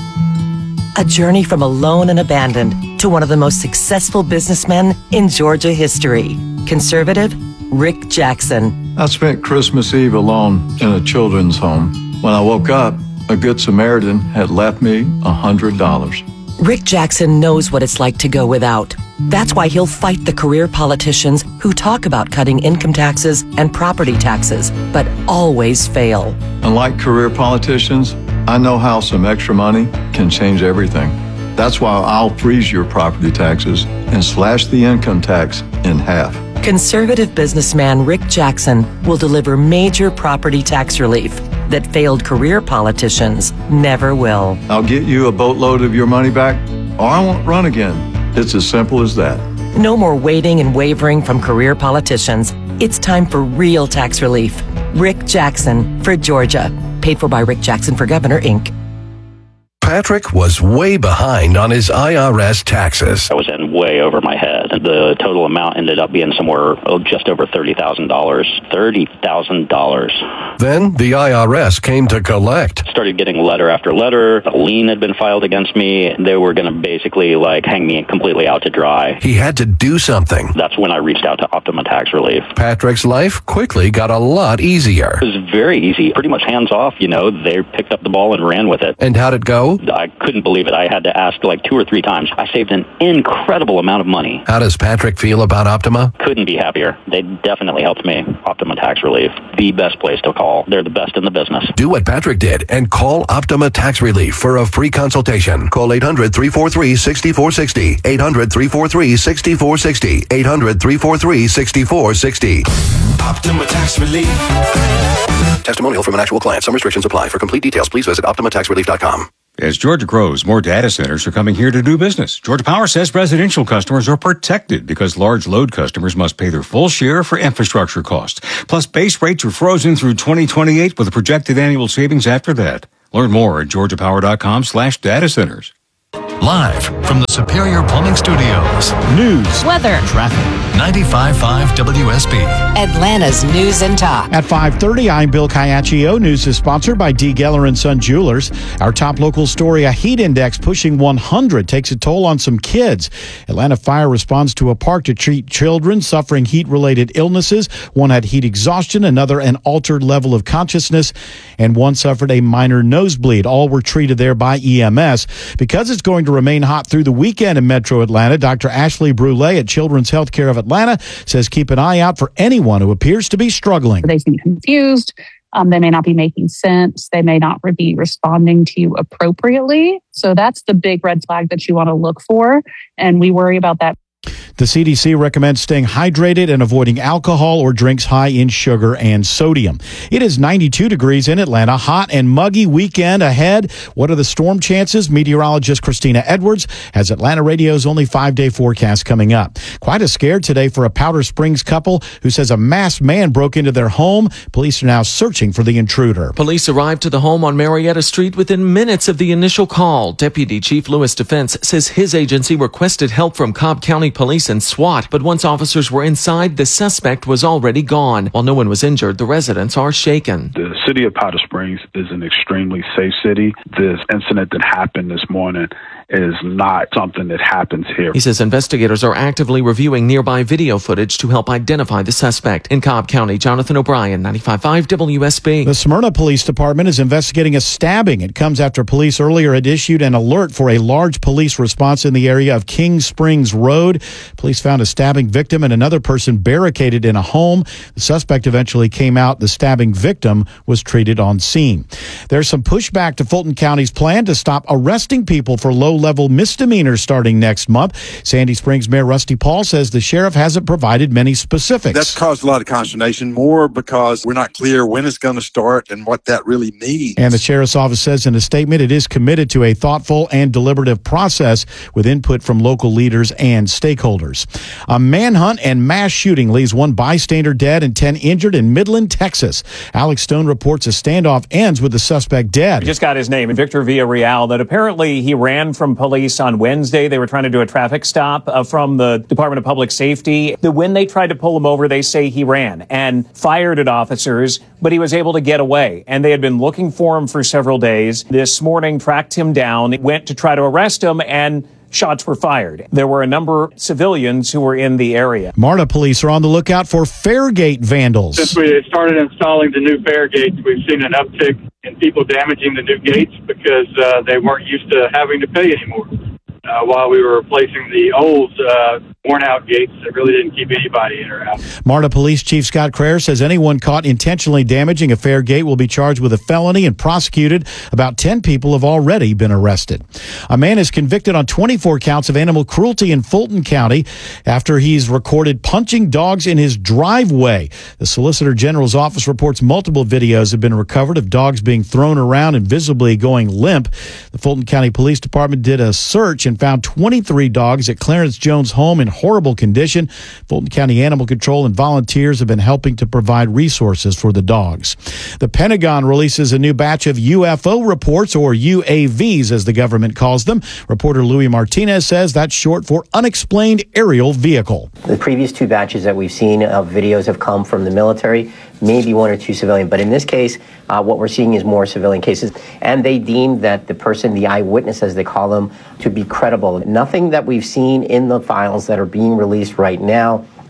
A journey from alone and abandoned to one of the most successful businessmen in Georgia history. Conservative Rick Jackson. I spent Christmas Eve alone in a children's home. When I woke up, a Good Samaritan had left me a hundred dollars. Rick Jackson knows what it's like to go without. That's why he'll fight the career politicians who talk about cutting income taxes and property taxes, but always fail. Unlike career politicians, I know how some extra money can change everything. That's why I'll freeze your property taxes and slash the income tax in half. Conservative businessman Rick Jackson will deliver major property tax relief that failed career politicians never will. I'll get you a boatload of your money back, or I won't run again. It's as simple as that. No more waiting and wavering from career politicians. It's time for real tax relief. Rick Jackson for Georgia. Paid for by Rick Jackson for Governor, Incorporated. Patrick was way behind on his I R S taxes. I was in way over my head. The total amount ended up being somewhere oh, just over thirty thousand dollars. thirty thousand dollars. Then the I R S came to collect. Started getting letter after letter. A lien had been filed against me. They were going to basically like hang me completely out to dry. He had to do something. That's when I reached out to Optima Tax Relief. Patrick's life quickly got a lot easier. It was very easy. Pretty much hands off, you know. They picked up the ball and ran with it. And how'd it go? I couldn't believe it. I had to ask like two or three times. I saved an incredible amount of money. How did does Patrick feel about Optima? Couldn't be happier. They definitely helped me. Optima Tax Relief, the best place to call. They're the best in the business. Do what Patrick did and call Optima Tax Relief for a free consultation. Call eight hundred, three four three, six four six zero. eight hundred, three four three, six four six zero. eight hundred, three four three, six four six zero. Optima Tax Relief. Testimonial from an actual client. Some restrictions apply. For complete details, please visit optima tax relief dot com. As Georgia grows, more data centers are coming here to do business. Georgia Power says residential customers are protected because large load customers must pay their full share for infrastructure costs. Plus, base rates are frozen through twenty twenty-eight with a projected annual savings after that. Learn more at georgia power dot com slash data centers. Live from the Superior Plumbing Studios. News, weather, traffic. ninety-five point five W S B. Atlanta's News and Talk. At five thirty, I'm Bill Caiaccio. News is sponsored by D. Geller and Son Jewelers. Our top local story, a heat index pushing one hundred takes a toll on some kids. Atlanta Fire responds to a park to treat children suffering heat-related illnesses. One had heat exhaustion, another an altered level of consciousness, and one suffered a minor nosebleed. All were treated there by E M S. Because it's going to remain hot through the weekend in Metro Atlanta, Doctor Ashley Brule at Children's Healthcare of Atlanta says keep an eye out for anyone who appears to be struggling. They seem confused. Um, they may not be making sense. They may not be responding to you appropriately. So that's the big red flag that you want to look for. And we worry about that. The C D C recommends staying hydrated and avoiding alcohol or drinks high in sugar and sodium. It is ninety-two degrees in Atlanta. Hot and muggy weekend ahead. What are the storm chances? Meteorologist Christina Edwards has Atlanta Radio's only five-day forecast coming up. Quite a scare today for a Powder Springs couple who says a masked man broke into their home. Police are now searching for the intruder. Police arrived to the home on Marietta Street within minutes of the initial call. Deputy Chief Lewis Defense says his agency requested help from Cobb County Police and SWAT, but once officers were inside, the suspect was already gone. While no one was injured, the residents are shaken. The city of Powder Springs is an extremely safe city. This incident that happened this morning is not something that happens here. He says investigators are actively reviewing nearby video footage to help identify the suspect. In Cobb County, Jonathan O'Brien, ninety-five point five W S B. The Smyrna Police Department is investigating a stabbing. It comes after police earlier had issued an alert for a large police response in the area of King Springs Road. Police found a stabbing victim and another person barricaded in a home. The suspect eventually came out. The stabbing victim was treated on scene. There's some pushback to Fulton County's plan to stop arresting people for low-level misdemeanors starting next month. Sandy Springs Mayor Rusty Paul says the sheriff hasn't provided many specifics. That's caused a lot of consternation, more because we're not clear when it's going to start and what that really means. And the sheriff's office says in a statement it is committed to a thoughtful and deliberative process with input from local leaders and stakeholders. A manhunt and mass shooting leaves one bystander dead and ten injured in Midland, Texas. Alex Stone reports a standoff ends with the suspect dead. We just got his name, Victor Villarreal, that apparently he ran from police on Wednesday. They were trying to do a traffic stop uh, from the Department of Public Safety. The, when they tried to pull him over, they say he ran and fired at officers, but he was able to get away. And they had been looking for him for several days. This morning, tracked him down, went to try to arrest him, and shots were fired. There were a number of civilians who were in the area. MARTA police are on the lookout for Fairgate vandals. Since we started installing the new fare gates, we've seen an uptick in people damaging the new gates because uh, they weren't used to having to pay anymore. Uh, while we were replacing the old uh, worn-out gates that really didn't keep anybody in or out. MARTA Police Chief Scott Crair says anyone caught intentionally damaging a fare gate will be charged with a felony and prosecuted. About ten people have already been arrested. A man is convicted on twenty-four counts of animal cruelty in Fulton County after he's recorded punching dogs in his driveway. The Solicitor General's office reports multiple videos have been recovered of dogs being thrown around and visibly going limp. The Fulton County Police Department did a search and found twenty-three dogs at Clarence Jones' home in horrible condition. Fulton County Animal Control and volunteers have been helping to provide resources for the dogs. The Pentagon releases a new batch of U F O reports, or U A Vs as the government calls them. Reporter Louis Martinez says that's short for unexplained aerial vehicle. The previous two batches that we've seen of videos have come from the military, maybe one or two civilian, but in this case, uh, what we're seeing is more civilian cases. And they deemed that the person, the eyewitness as they call them, to be credible. Nothing that we've seen in the files that are being released right now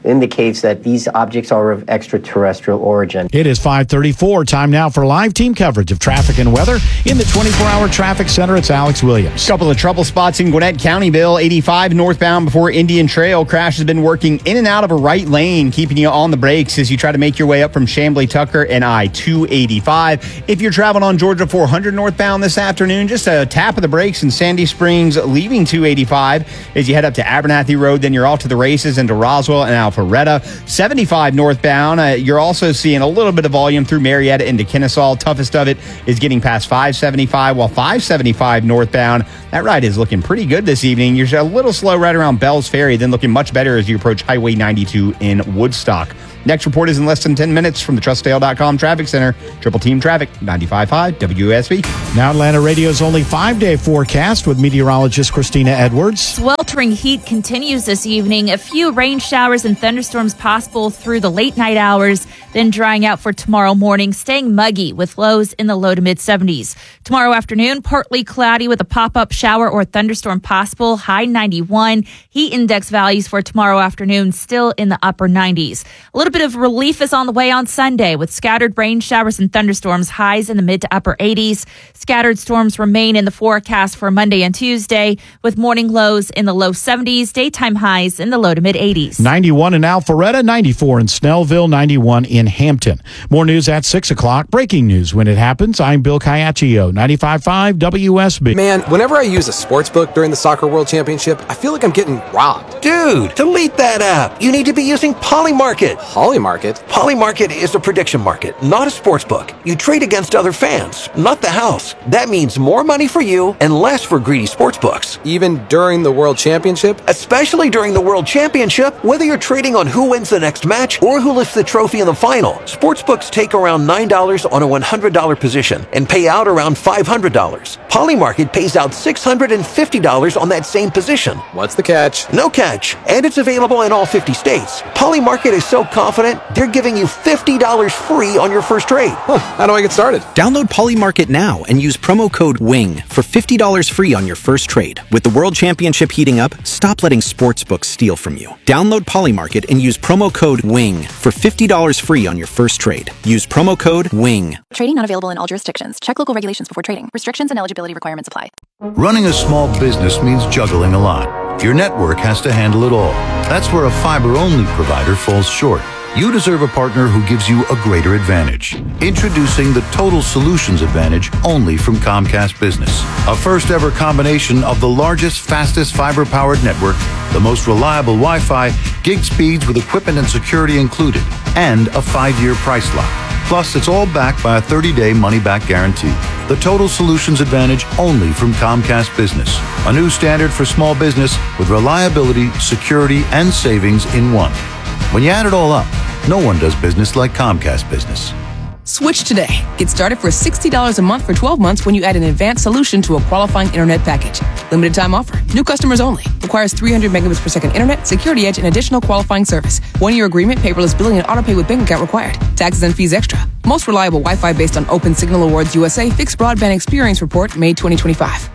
indicates that these objects are of extraterrestrial origin. It is five thirty-four. Time now for live team coverage of traffic and weather. In the twenty-four hour traffic center, it's Alex Williams. Couple of trouble spots in Gwinnett County, Bill. eighty-five northbound before Indian Trail. Crash has been working in and out of a right lane, keeping you on the brakes as you try to make your way up from Chamblee Tucker and I two eighty-five. If you're traveling on Georgia four hundred northbound this afternoon, just a tap of the brakes in Sandy Springs, leaving two eighty-five as you head up to Abernathy Road. Then you're off to the races into Roswell and Alpharetta. seventy-five northbound, uh, you're also seeing a little bit of volume through Marietta into Kennesaw. Toughest of it is getting past five seventy-five, while five seventy-five northbound, that ride is looking pretty good this evening. You're a little slow right around Bell's Ferry, then looking much better as you approach Highway ninety-two in Woodstock. Next report is in less than ten minutes from the trust ale dot com Traffic Center. Triple Team Traffic, ninety-five point five W S B. Now Atlanta Radio's only five-day forecast with meteorologist Christina Edwards. Sweltering heat continues this evening. A few rain showers and thunderstorms possible through the late night hours, then drying out for tomorrow morning, staying muggy with lows in the low to mid seventies. Tomorrow afternoon, partly cloudy with a pop-up shower or thunderstorm possible, high ninety-one. Heat index values for tomorrow afternoon still in the upper nineties. A little bit of relief is on the way on Sunday with scattered rain showers and thunderstorms, highs in the mid to upper eighties. Scattered storms remain in the forecast for Monday and Tuesday with morning lows in the low seventies, daytime highs in the low to mid eighties. ninety-one in Alpharetta, ninety-four in Snellville, ninety-one in Hampton. More news at six o'clock. Breaking news when it happens. I'm Bill Caiaccio, ninety-five point five W S B. Man, whenever I use a sports book during the Soccer World Championship, I feel like I'm getting robbed. Dude, delete that app. You need to be using Polymarket. Polymarket? Polymarket is a prediction market, not a sports book. You trade against other fans, not the house. That means more money for you and less for greedy sports books. Even during the World Championship? Especially during the World Championship, whether you're trading on who wins the next match or who lifts the trophy in the final. Sportsbooks take around nine dollars on a one hundred dollars position and pay out around five hundred dollars. Polymarket pays out six hundred fifty dollars on that same position. What's the catch? No catch. And it's available in all fifty states. Polymarket is so confident, they're giving you fifty dollars free on your first trade. Huh, how do I get started? Download Polymarket now and use promo code WING for fifty dollars free on your first trade. With the World Championship heating up, stop letting sportsbooks steal from you. Download Polymarket and use promo code WING for fifty dollars free on your first trade. Use promo code WING. Trading not available in all jurisdictions. Check local regulations before trading. Restrictions and eligibility requirements apply. Running a small business means juggling a lot. Your network has to handle it all. That's where a fiber-only provider falls short. You deserve a partner who gives you a greater advantage. Introducing the Total Solutions Advantage only from Comcast Business. A first ever combination of the largest, fastest fiber-powered network, the most reliable Wi-Fi, gig speeds with equipment and security included, and a five-year price lock. Plus, it's all backed by a thirty-day money-back guarantee. The Total Solutions Advantage only from Comcast Business. A new standard for small business with reliability, security, and savings in one. When you add it all up, no one does business like Comcast Business. Switch today. Get started for sixty dollars a month for twelve months when you add an advanced solution to a qualifying internet package. Limited time offer. New customers only. Requires three hundred megabits per second internet, security edge, and additional qualifying service. One-year agreement, paperless billing, and autopay with bank account required. Taxes and fees extra. Most reliable Wi-Fi based on Open Signal Awards U S A Fixed Broadband Experience Report, May twenty twenty-five.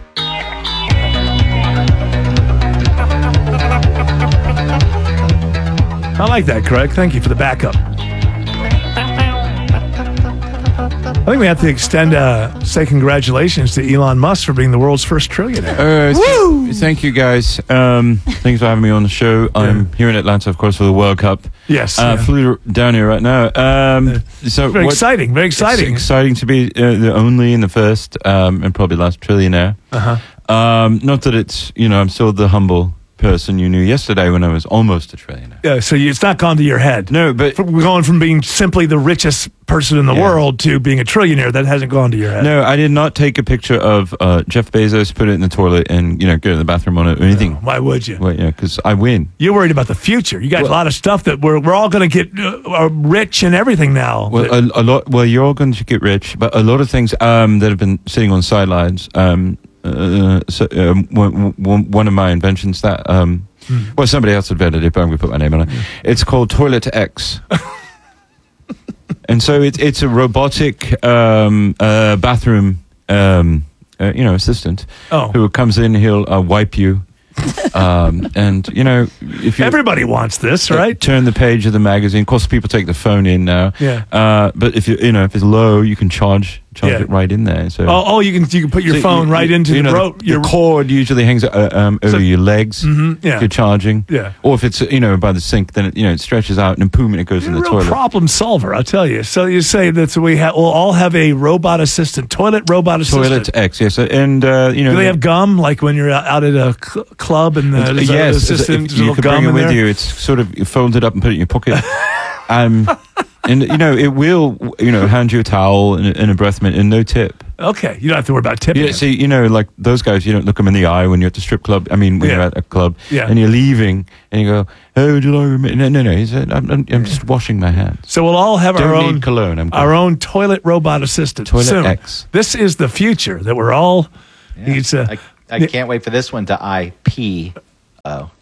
I like that, Craig. Thank you for the backup. I think we have to extend uh, say congratulations to Elon Musk for being the world's first trillionaire. Uh, Woo! Th- thank you, guys. Um, thanks for having me on the show. I'm yeah. here in Atlanta, of course, for the World Cup. Yes. Uh, yeah. Flew down here right now. Um, so very what, exciting, very exciting. It's exciting to be uh, the only and the first um, and probably last trillionaire. Uh-huh. Um, not that it's, you know, I'm still the humble person you knew yesterday when I was almost a trillionaire. Yeah, so you, it's not gone to your head. No, but we're going from being simply the richest person in the yeah. world to being a trillionaire. That hasn't gone to your head. No, I did not take a picture of uh, Jeff Bezos, put it in the toilet, and you know, go to the bathroom on it or anything. No, why would you? Well, yeah, because I win. You're worried about the future. You got well, a lot of stuff that we're we're all going to get uh, rich and everything now. Well, a, a lot. Well, you're all going to get rich, but a lot of things um, that have been sitting on sidelines. Um, uh, so, um, one, one, one of my inventions that. Um, Mm. Well, somebody else invented it, but I'm going to put my name on it. Mm. It's called Toilet X. And so it, it's a robotic um, uh, bathroom, um, uh, you know, assistant oh. who comes in, he'll uh, wipe you, um, and you know, if you everybody wants this, right? Turn the page of the magazine. Of course, people take the phone in now. Yeah. Uh, but if you you know if it's low, you can charge charge Yeah. it right in there. So Oh, oh, you can you can put your So phone you- right you- into you the know, rope. The, the cord usually hangs uh, um, over So- your legs. Mhm, yeah. If you're charging. Yeah. Or if it's you know by the sink, then it, you know it stretches out and boom, and it goes in You're the a real toilet. problem solver, I'll tell you. So you say that we ha- we'll all have a robot assistant, toilet robot assistant. Toilet X, yes, and uh, you know Do they have gum like when you're out at a cl- club and the, Uh, there's a yes, assistant, if there's a you little can gum bring it in with there? you. It's sort of you fold it up and put it in your pocket. um, and you know it will, you know, hand you a towel and, a- and a breath mint and no tip. Okay, you don't have to worry about tipping. Yeah, it. see, you know, like those guys, you don't look them in the eye when you're at the strip club. I mean, when Yeah. you're at a club Yeah. and you're leaving and you go, "Oh, would you like a mint?" No, no, no. He said, "I'm, I'm, I'm just washing my hands." So we'll all have Don't our need own cologne. I'm good. our own toilet robot assistant. Toilet soon. X. This is the future that we're all. Needs a, I, I can't wait for this one to I P O.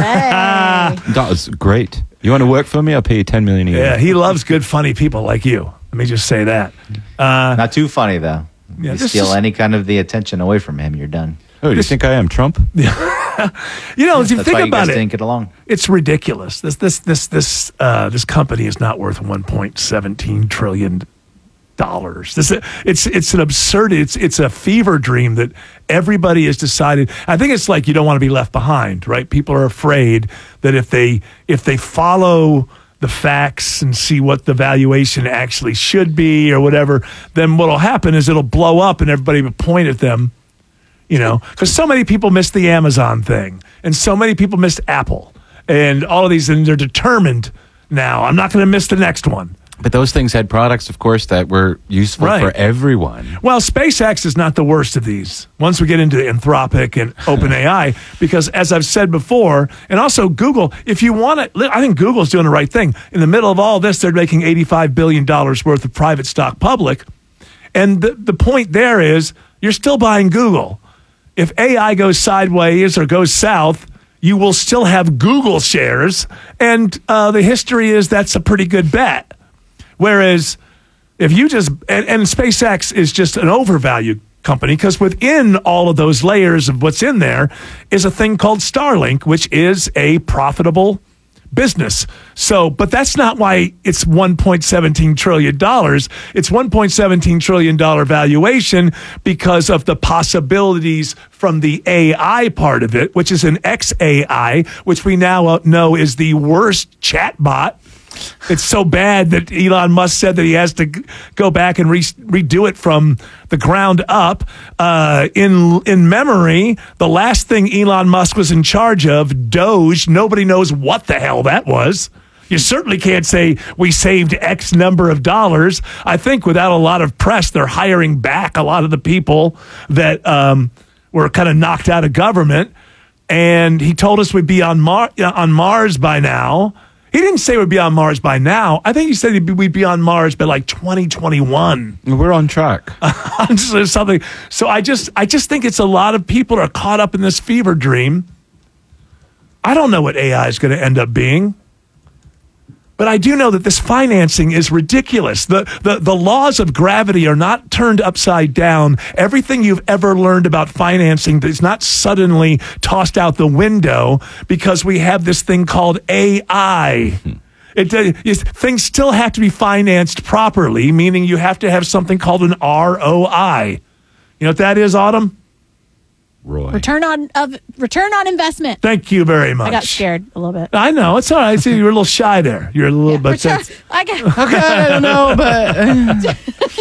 That was great. You want to work for me? I'll pay you ten million a year. yeah, he loves good, funny people like you. Let me just say that. Uh, Not too funny though. Yeah, you this steal is- any kind of the attention away from him, you're done. Oh, do you think I am Trump? you know, if you That's think why you about guys it, didn't get along. it's ridiculous. This this this this uh, this company is not worth one point one seven trillion dollars. This it's it's an absurd. It's it's a fever dream that everybody has decided. I think it's like you don't want to be left behind, right? People are afraid that if they if they follow the facts and see what the valuation actually should be or whatever, then what'll happen is it'll blow up and everybody will point at them. You know, because so many people missed the Amazon thing, and so many people missed Apple, and all of these, and they're determined now. I'm not going to miss the next one. But those things had products, of course, that were useful Right. for everyone. Well, SpaceX is not the worst of these. Once we get into Anthropic and OpenAI, because as I've said before, and also Google, if you want to, I think Google's doing the right thing. In the middle of all this, they're making eighty-five billion dollars worth of private stock public, and the the point there is you're still buying Google. If A I goes sideways or goes south, you will still have Google shares, and uh, the history is that's a pretty good bet. Whereas if you just, and, and SpaceX is just an overvalued company because within all of those layers of what's in there is a thing called Starlink, which is a profitable business. So, but that's not why it's one point one seven trillion dollars. It's one point one seven trillion dollars valuation because of the possibilities from the A I part of it, which is an X A I, which we now know is the worst chatbot. It's so bad that Elon Musk said that he has to g- go back and re- redo it from the ground up. Uh, in in memory, the last thing Elon Musk was in charge of, Doge, nobody knows what the hell that was. You certainly can't say we saved X number of dollars. I think without a lot of press, they're hiring back a lot of the people that um, were kind of knocked out of government. And he told us we'd be on, Mar- on Mars by now. He didn't say we'd be on Mars by now. I think he said he'd be, we'd be on Mars by like twenty twenty-one. We're on track. Something. So I just, I just think it's a lot of people are caught up in this fever dream. I don't know what A I is going to end up being, but I do know that this financing is ridiculous. The, the the laws of gravity are not turned upside down. Everything you've ever learned about financing is not suddenly tossed out the window because we have this thing called A I. It, uh, is- things still have to be financed properly, meaning you have to have something called an R O I. You know what that is, Autumn? Roy. Return on of return on investment. Thank you very much. I got scared a little bit. I know. It's all right. See, you're a little shy there. You're a little bit. Return, that's- I got Okay, I don't know, but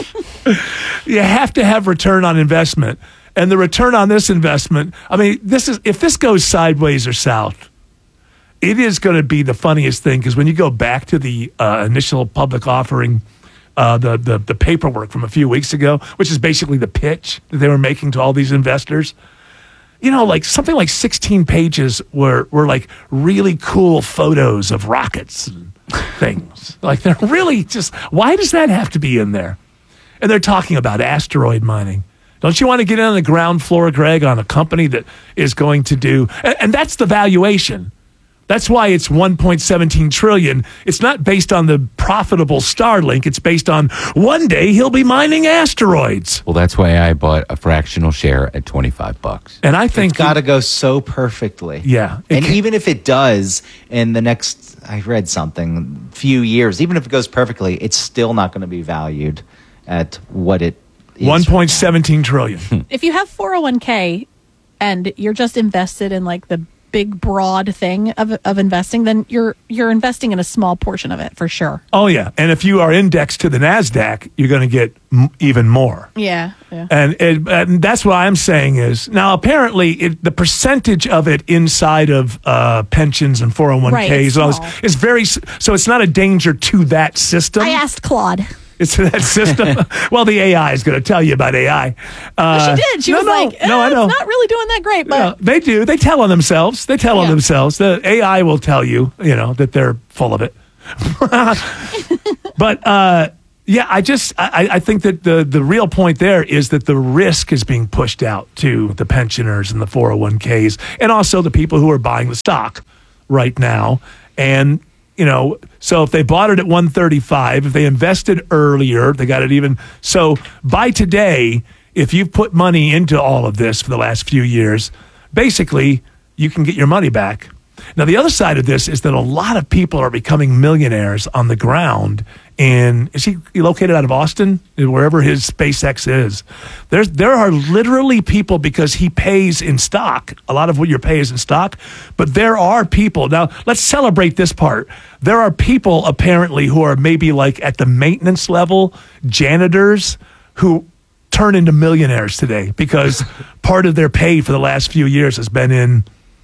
you have to have return on investment. And the return on this investment, I mean, this is if this goes sideways or south, it is going to be the funniest thing because when you go back to the uh, initial public offering, uh, the, the the paperwork from a few weeks ago, which is basically the pitch that they were making to all these investors, you know, like something like sixteen pages were were like really cool photos of rockets and things. Like they're really just, why does that have to be in there? And they're talking about asteroid mining. Don't you want to get in on the ground floor, Greg, on a company that is going to do, and, and that's the valuation. That's why it's one point one seven trillion. It's not based on the profitable Starlink. It's based on one day he'll be mining asteroids. Well, that's why I bought a fractional share at twenty-five bucks. And I think it's got to go so perfectly. Yeah. And can, even if it does in the next, I read something, few years, even if it goes perfectly, it's still not going to be valued at what it is. one point one seven trillion. If you have four oh one k and you're just invested in like the big broad thing of of investing, then you're you're investing in a small portion of it for sure. Oh yeah, and if you are indexed to the NASDAQ, you're going to get m- even more. Yeah, yeah. And, it, and that's what I'm saying is now apparently it, the percentage of it inside of uh, pensions and four oh one k's right, and all this is very so it's not a danger to that system. I asked Claude. It's that system. Well, the A I is going to tell you about A I. Uh, she did. She no, was no, like, eh, no, I know. It's not really doing that great, but yeah, they do. They tell on themselves. They tell yeah. on themselves. The A I will tell you, you know, that they're full of it. But uh, yeah, I just I, I think that the the real point there is that the risk is being pushed out to the pensioners and the four oh one k's, and also the people who are buying the stock right now, and. You know, so if they bought it at one thirty-five, if they invested earlier, they got it even. So by today, if you've put money into all of this for the last few years, basically you can get your money back. Now, the other side of this is that a lot of people are becoming millionaires on the ground. In is he located out of Austin, wherever his SpaceX is? There's there are literally people because he pays in stock. A lot of what your pay is in stock, but there are people now. Let's celebrate this part. There are people apparently who are maybe like at the maintenance level, janitors who turn into millionaires today because part of their pay for the last few years has been in.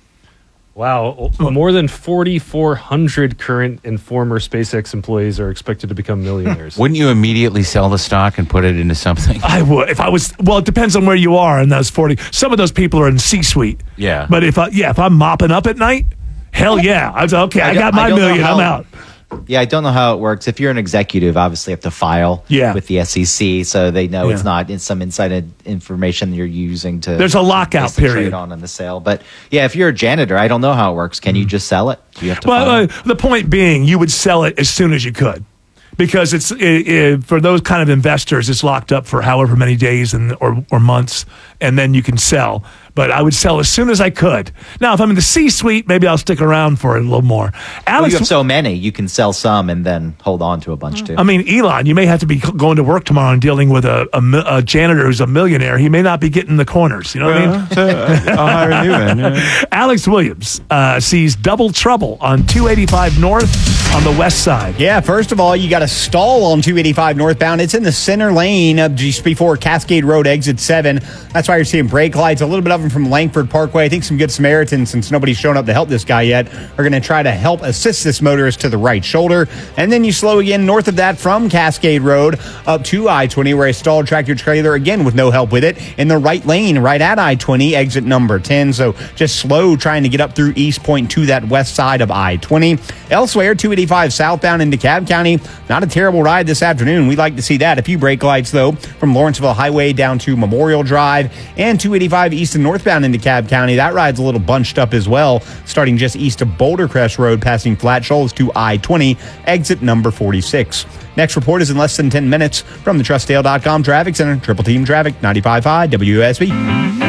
Wow, more than forty-four hundred current and former SpaceX employees are expected to become millionaires. Wouldn't you immediately sell the stock and put it into something? I would. If I was, well, it depends on where you are in those forty. Some of those people are in C-suite. Yeah. But if I, yeah, if I'm mopping up at night, hell yeah. I was okay, I, I got my million, how, I'm out. Yeah, I don't know how it works. If you're an executive, obviously you have to file yeah. with the S E C so they know yeah. it's not in some inside information you're using to There's a lockout to period trade on in the sale. But yeah, if you're a janitor, I don't know how it works. Can mm. you just sell it? Do you have to Well, file? uh, the point being, you would sell it as soon as you could. Because it's it, it, for those kind of investors, it's locked up for however many days and or, or months, and then you can sell. But I would sell as soon as I could. Now, if I'm in the C-suite, maybe I'll stick around for a little more. Alex, well, you have so many, you can sell some and then hold on to a bunch too. I mean, Elon, you may have to be going to work tomorrow and dealing with a, a, a janitor who's a millionaire. He may not be getting the corners. You know what well, I mean? So, uh, I'll hire a new man. Yeah. Alex Williams uh, sees double trouble on two eighty-five North on the west side. Yeah, first of all, you got a stall on two eighty-five northbound. It's in the center lane uh, just before Cascade Road, exit seven. That's why you're seeing brake lights, a little bit of them from Langford Parkway. I think some good Samaritans, since nobody's shown up to help this guy yet, are going to try to help assist this motorist to the right shoulder. And then you slow again north of that from Cascade Road up to I twenty, where a stalled tractor trailer, again with no help with it, in the right lane right at I twenty, exit number ten. So just slow trying to get up through East Point to that west side of I twenty. Elsewhere, two eighty-five southbound in DeKalb County, not a terrible ride this afternoon. We'd like to see that. A few brake lights, though, from Lawrenceville Highway down to Memorial Drive, and two eighty-five east and northbound in DeKalb County. That ride's a little bunched up as well, starting just east of Boulder Crest Road, passing Flat Shoals to I twenty, exit number forty-six. Next report is in less than ten minutes from the Trust Dale dot com Traffic Center. Triple Team Traffic, ninety-five point five W S B.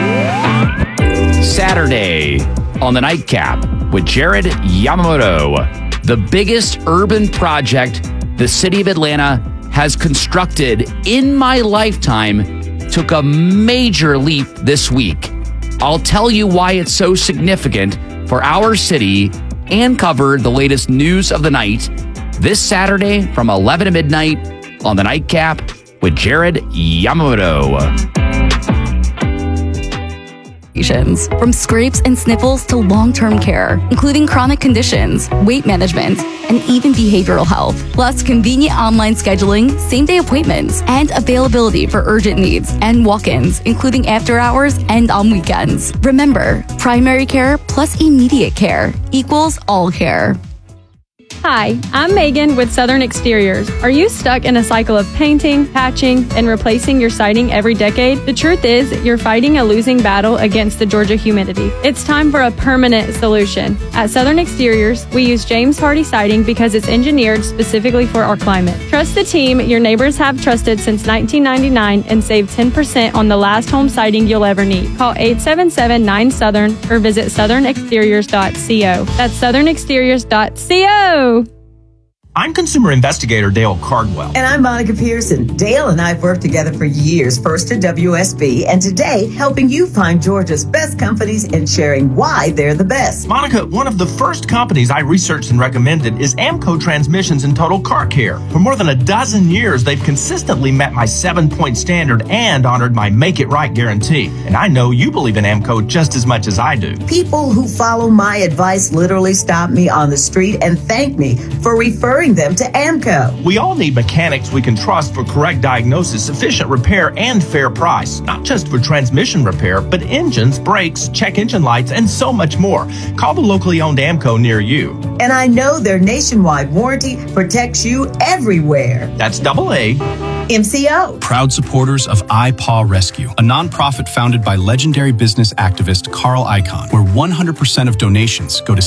Saturday on the Nightcap with Jared Yamamoto. The biggest urban project the city of Atlanta has constructed in my lifetime took a major leap this week. I'll tell you why it's so significant for our city and cover the latest news of the night this Saturday from eleven to midnight on the Nightcap with Jared Yamamoto. From scrapes and sniffles to long-term care, including chronic conditions, weight management, and even behavioral health. Plus convenient online scheduling, same-day appointments, and availability for urgent needs and walk-ins, including after hours and on weekends. Remember, primary care plus immediate care equals all care. Hi, I'm Megan with Southern Exteriors. Are you stuck in a cycle of painting, patching, and replacing your siding every decade? The truth is, you're fighting a losing battle against the Georgia humidity. It's time for a permanent solution. At Southern Exteriors, we use James Hardy siding because it's engineered specifically for our climate. Trust the team your neighbors have trusted since nineteen ninety-nine and save ten percent on the last home siding you'll ever need. Call eight seven seven, nine Southern or visit southern exteriors dot co. That's southern exteriors dot co. I'm consumer investigator Dale Cardwell. And I'm Monica Pearson. Dale and I have worked together for years, first at W S B, and today helping you find Georgia's best companies and sharing why they're the best. Monica, one of the first companies I researched and recommended is Amco Transmissions and Total Car Care. For more than a dozen years, they've consistently met my seven-point standard and honored my Make It Right guarantee. And I know you believe in Amco just as much as I do. People who follow my advice literally stop me on the street and thank me for referring them to Amco. We all need mechanics we can trust for correct diagnosis, efficient repair, and fair price. Not just for transmission repair, but engines, brakes, check engine lights, and so much more. Call the locally owned Amco near you. And I know their nationwide warranty protects you everywhere. That's double A. M C O. Proud supporters of iPaw Rescue, a nonprofit founded by legendary business activist Carl Icahn, where one hundred percent of donations go to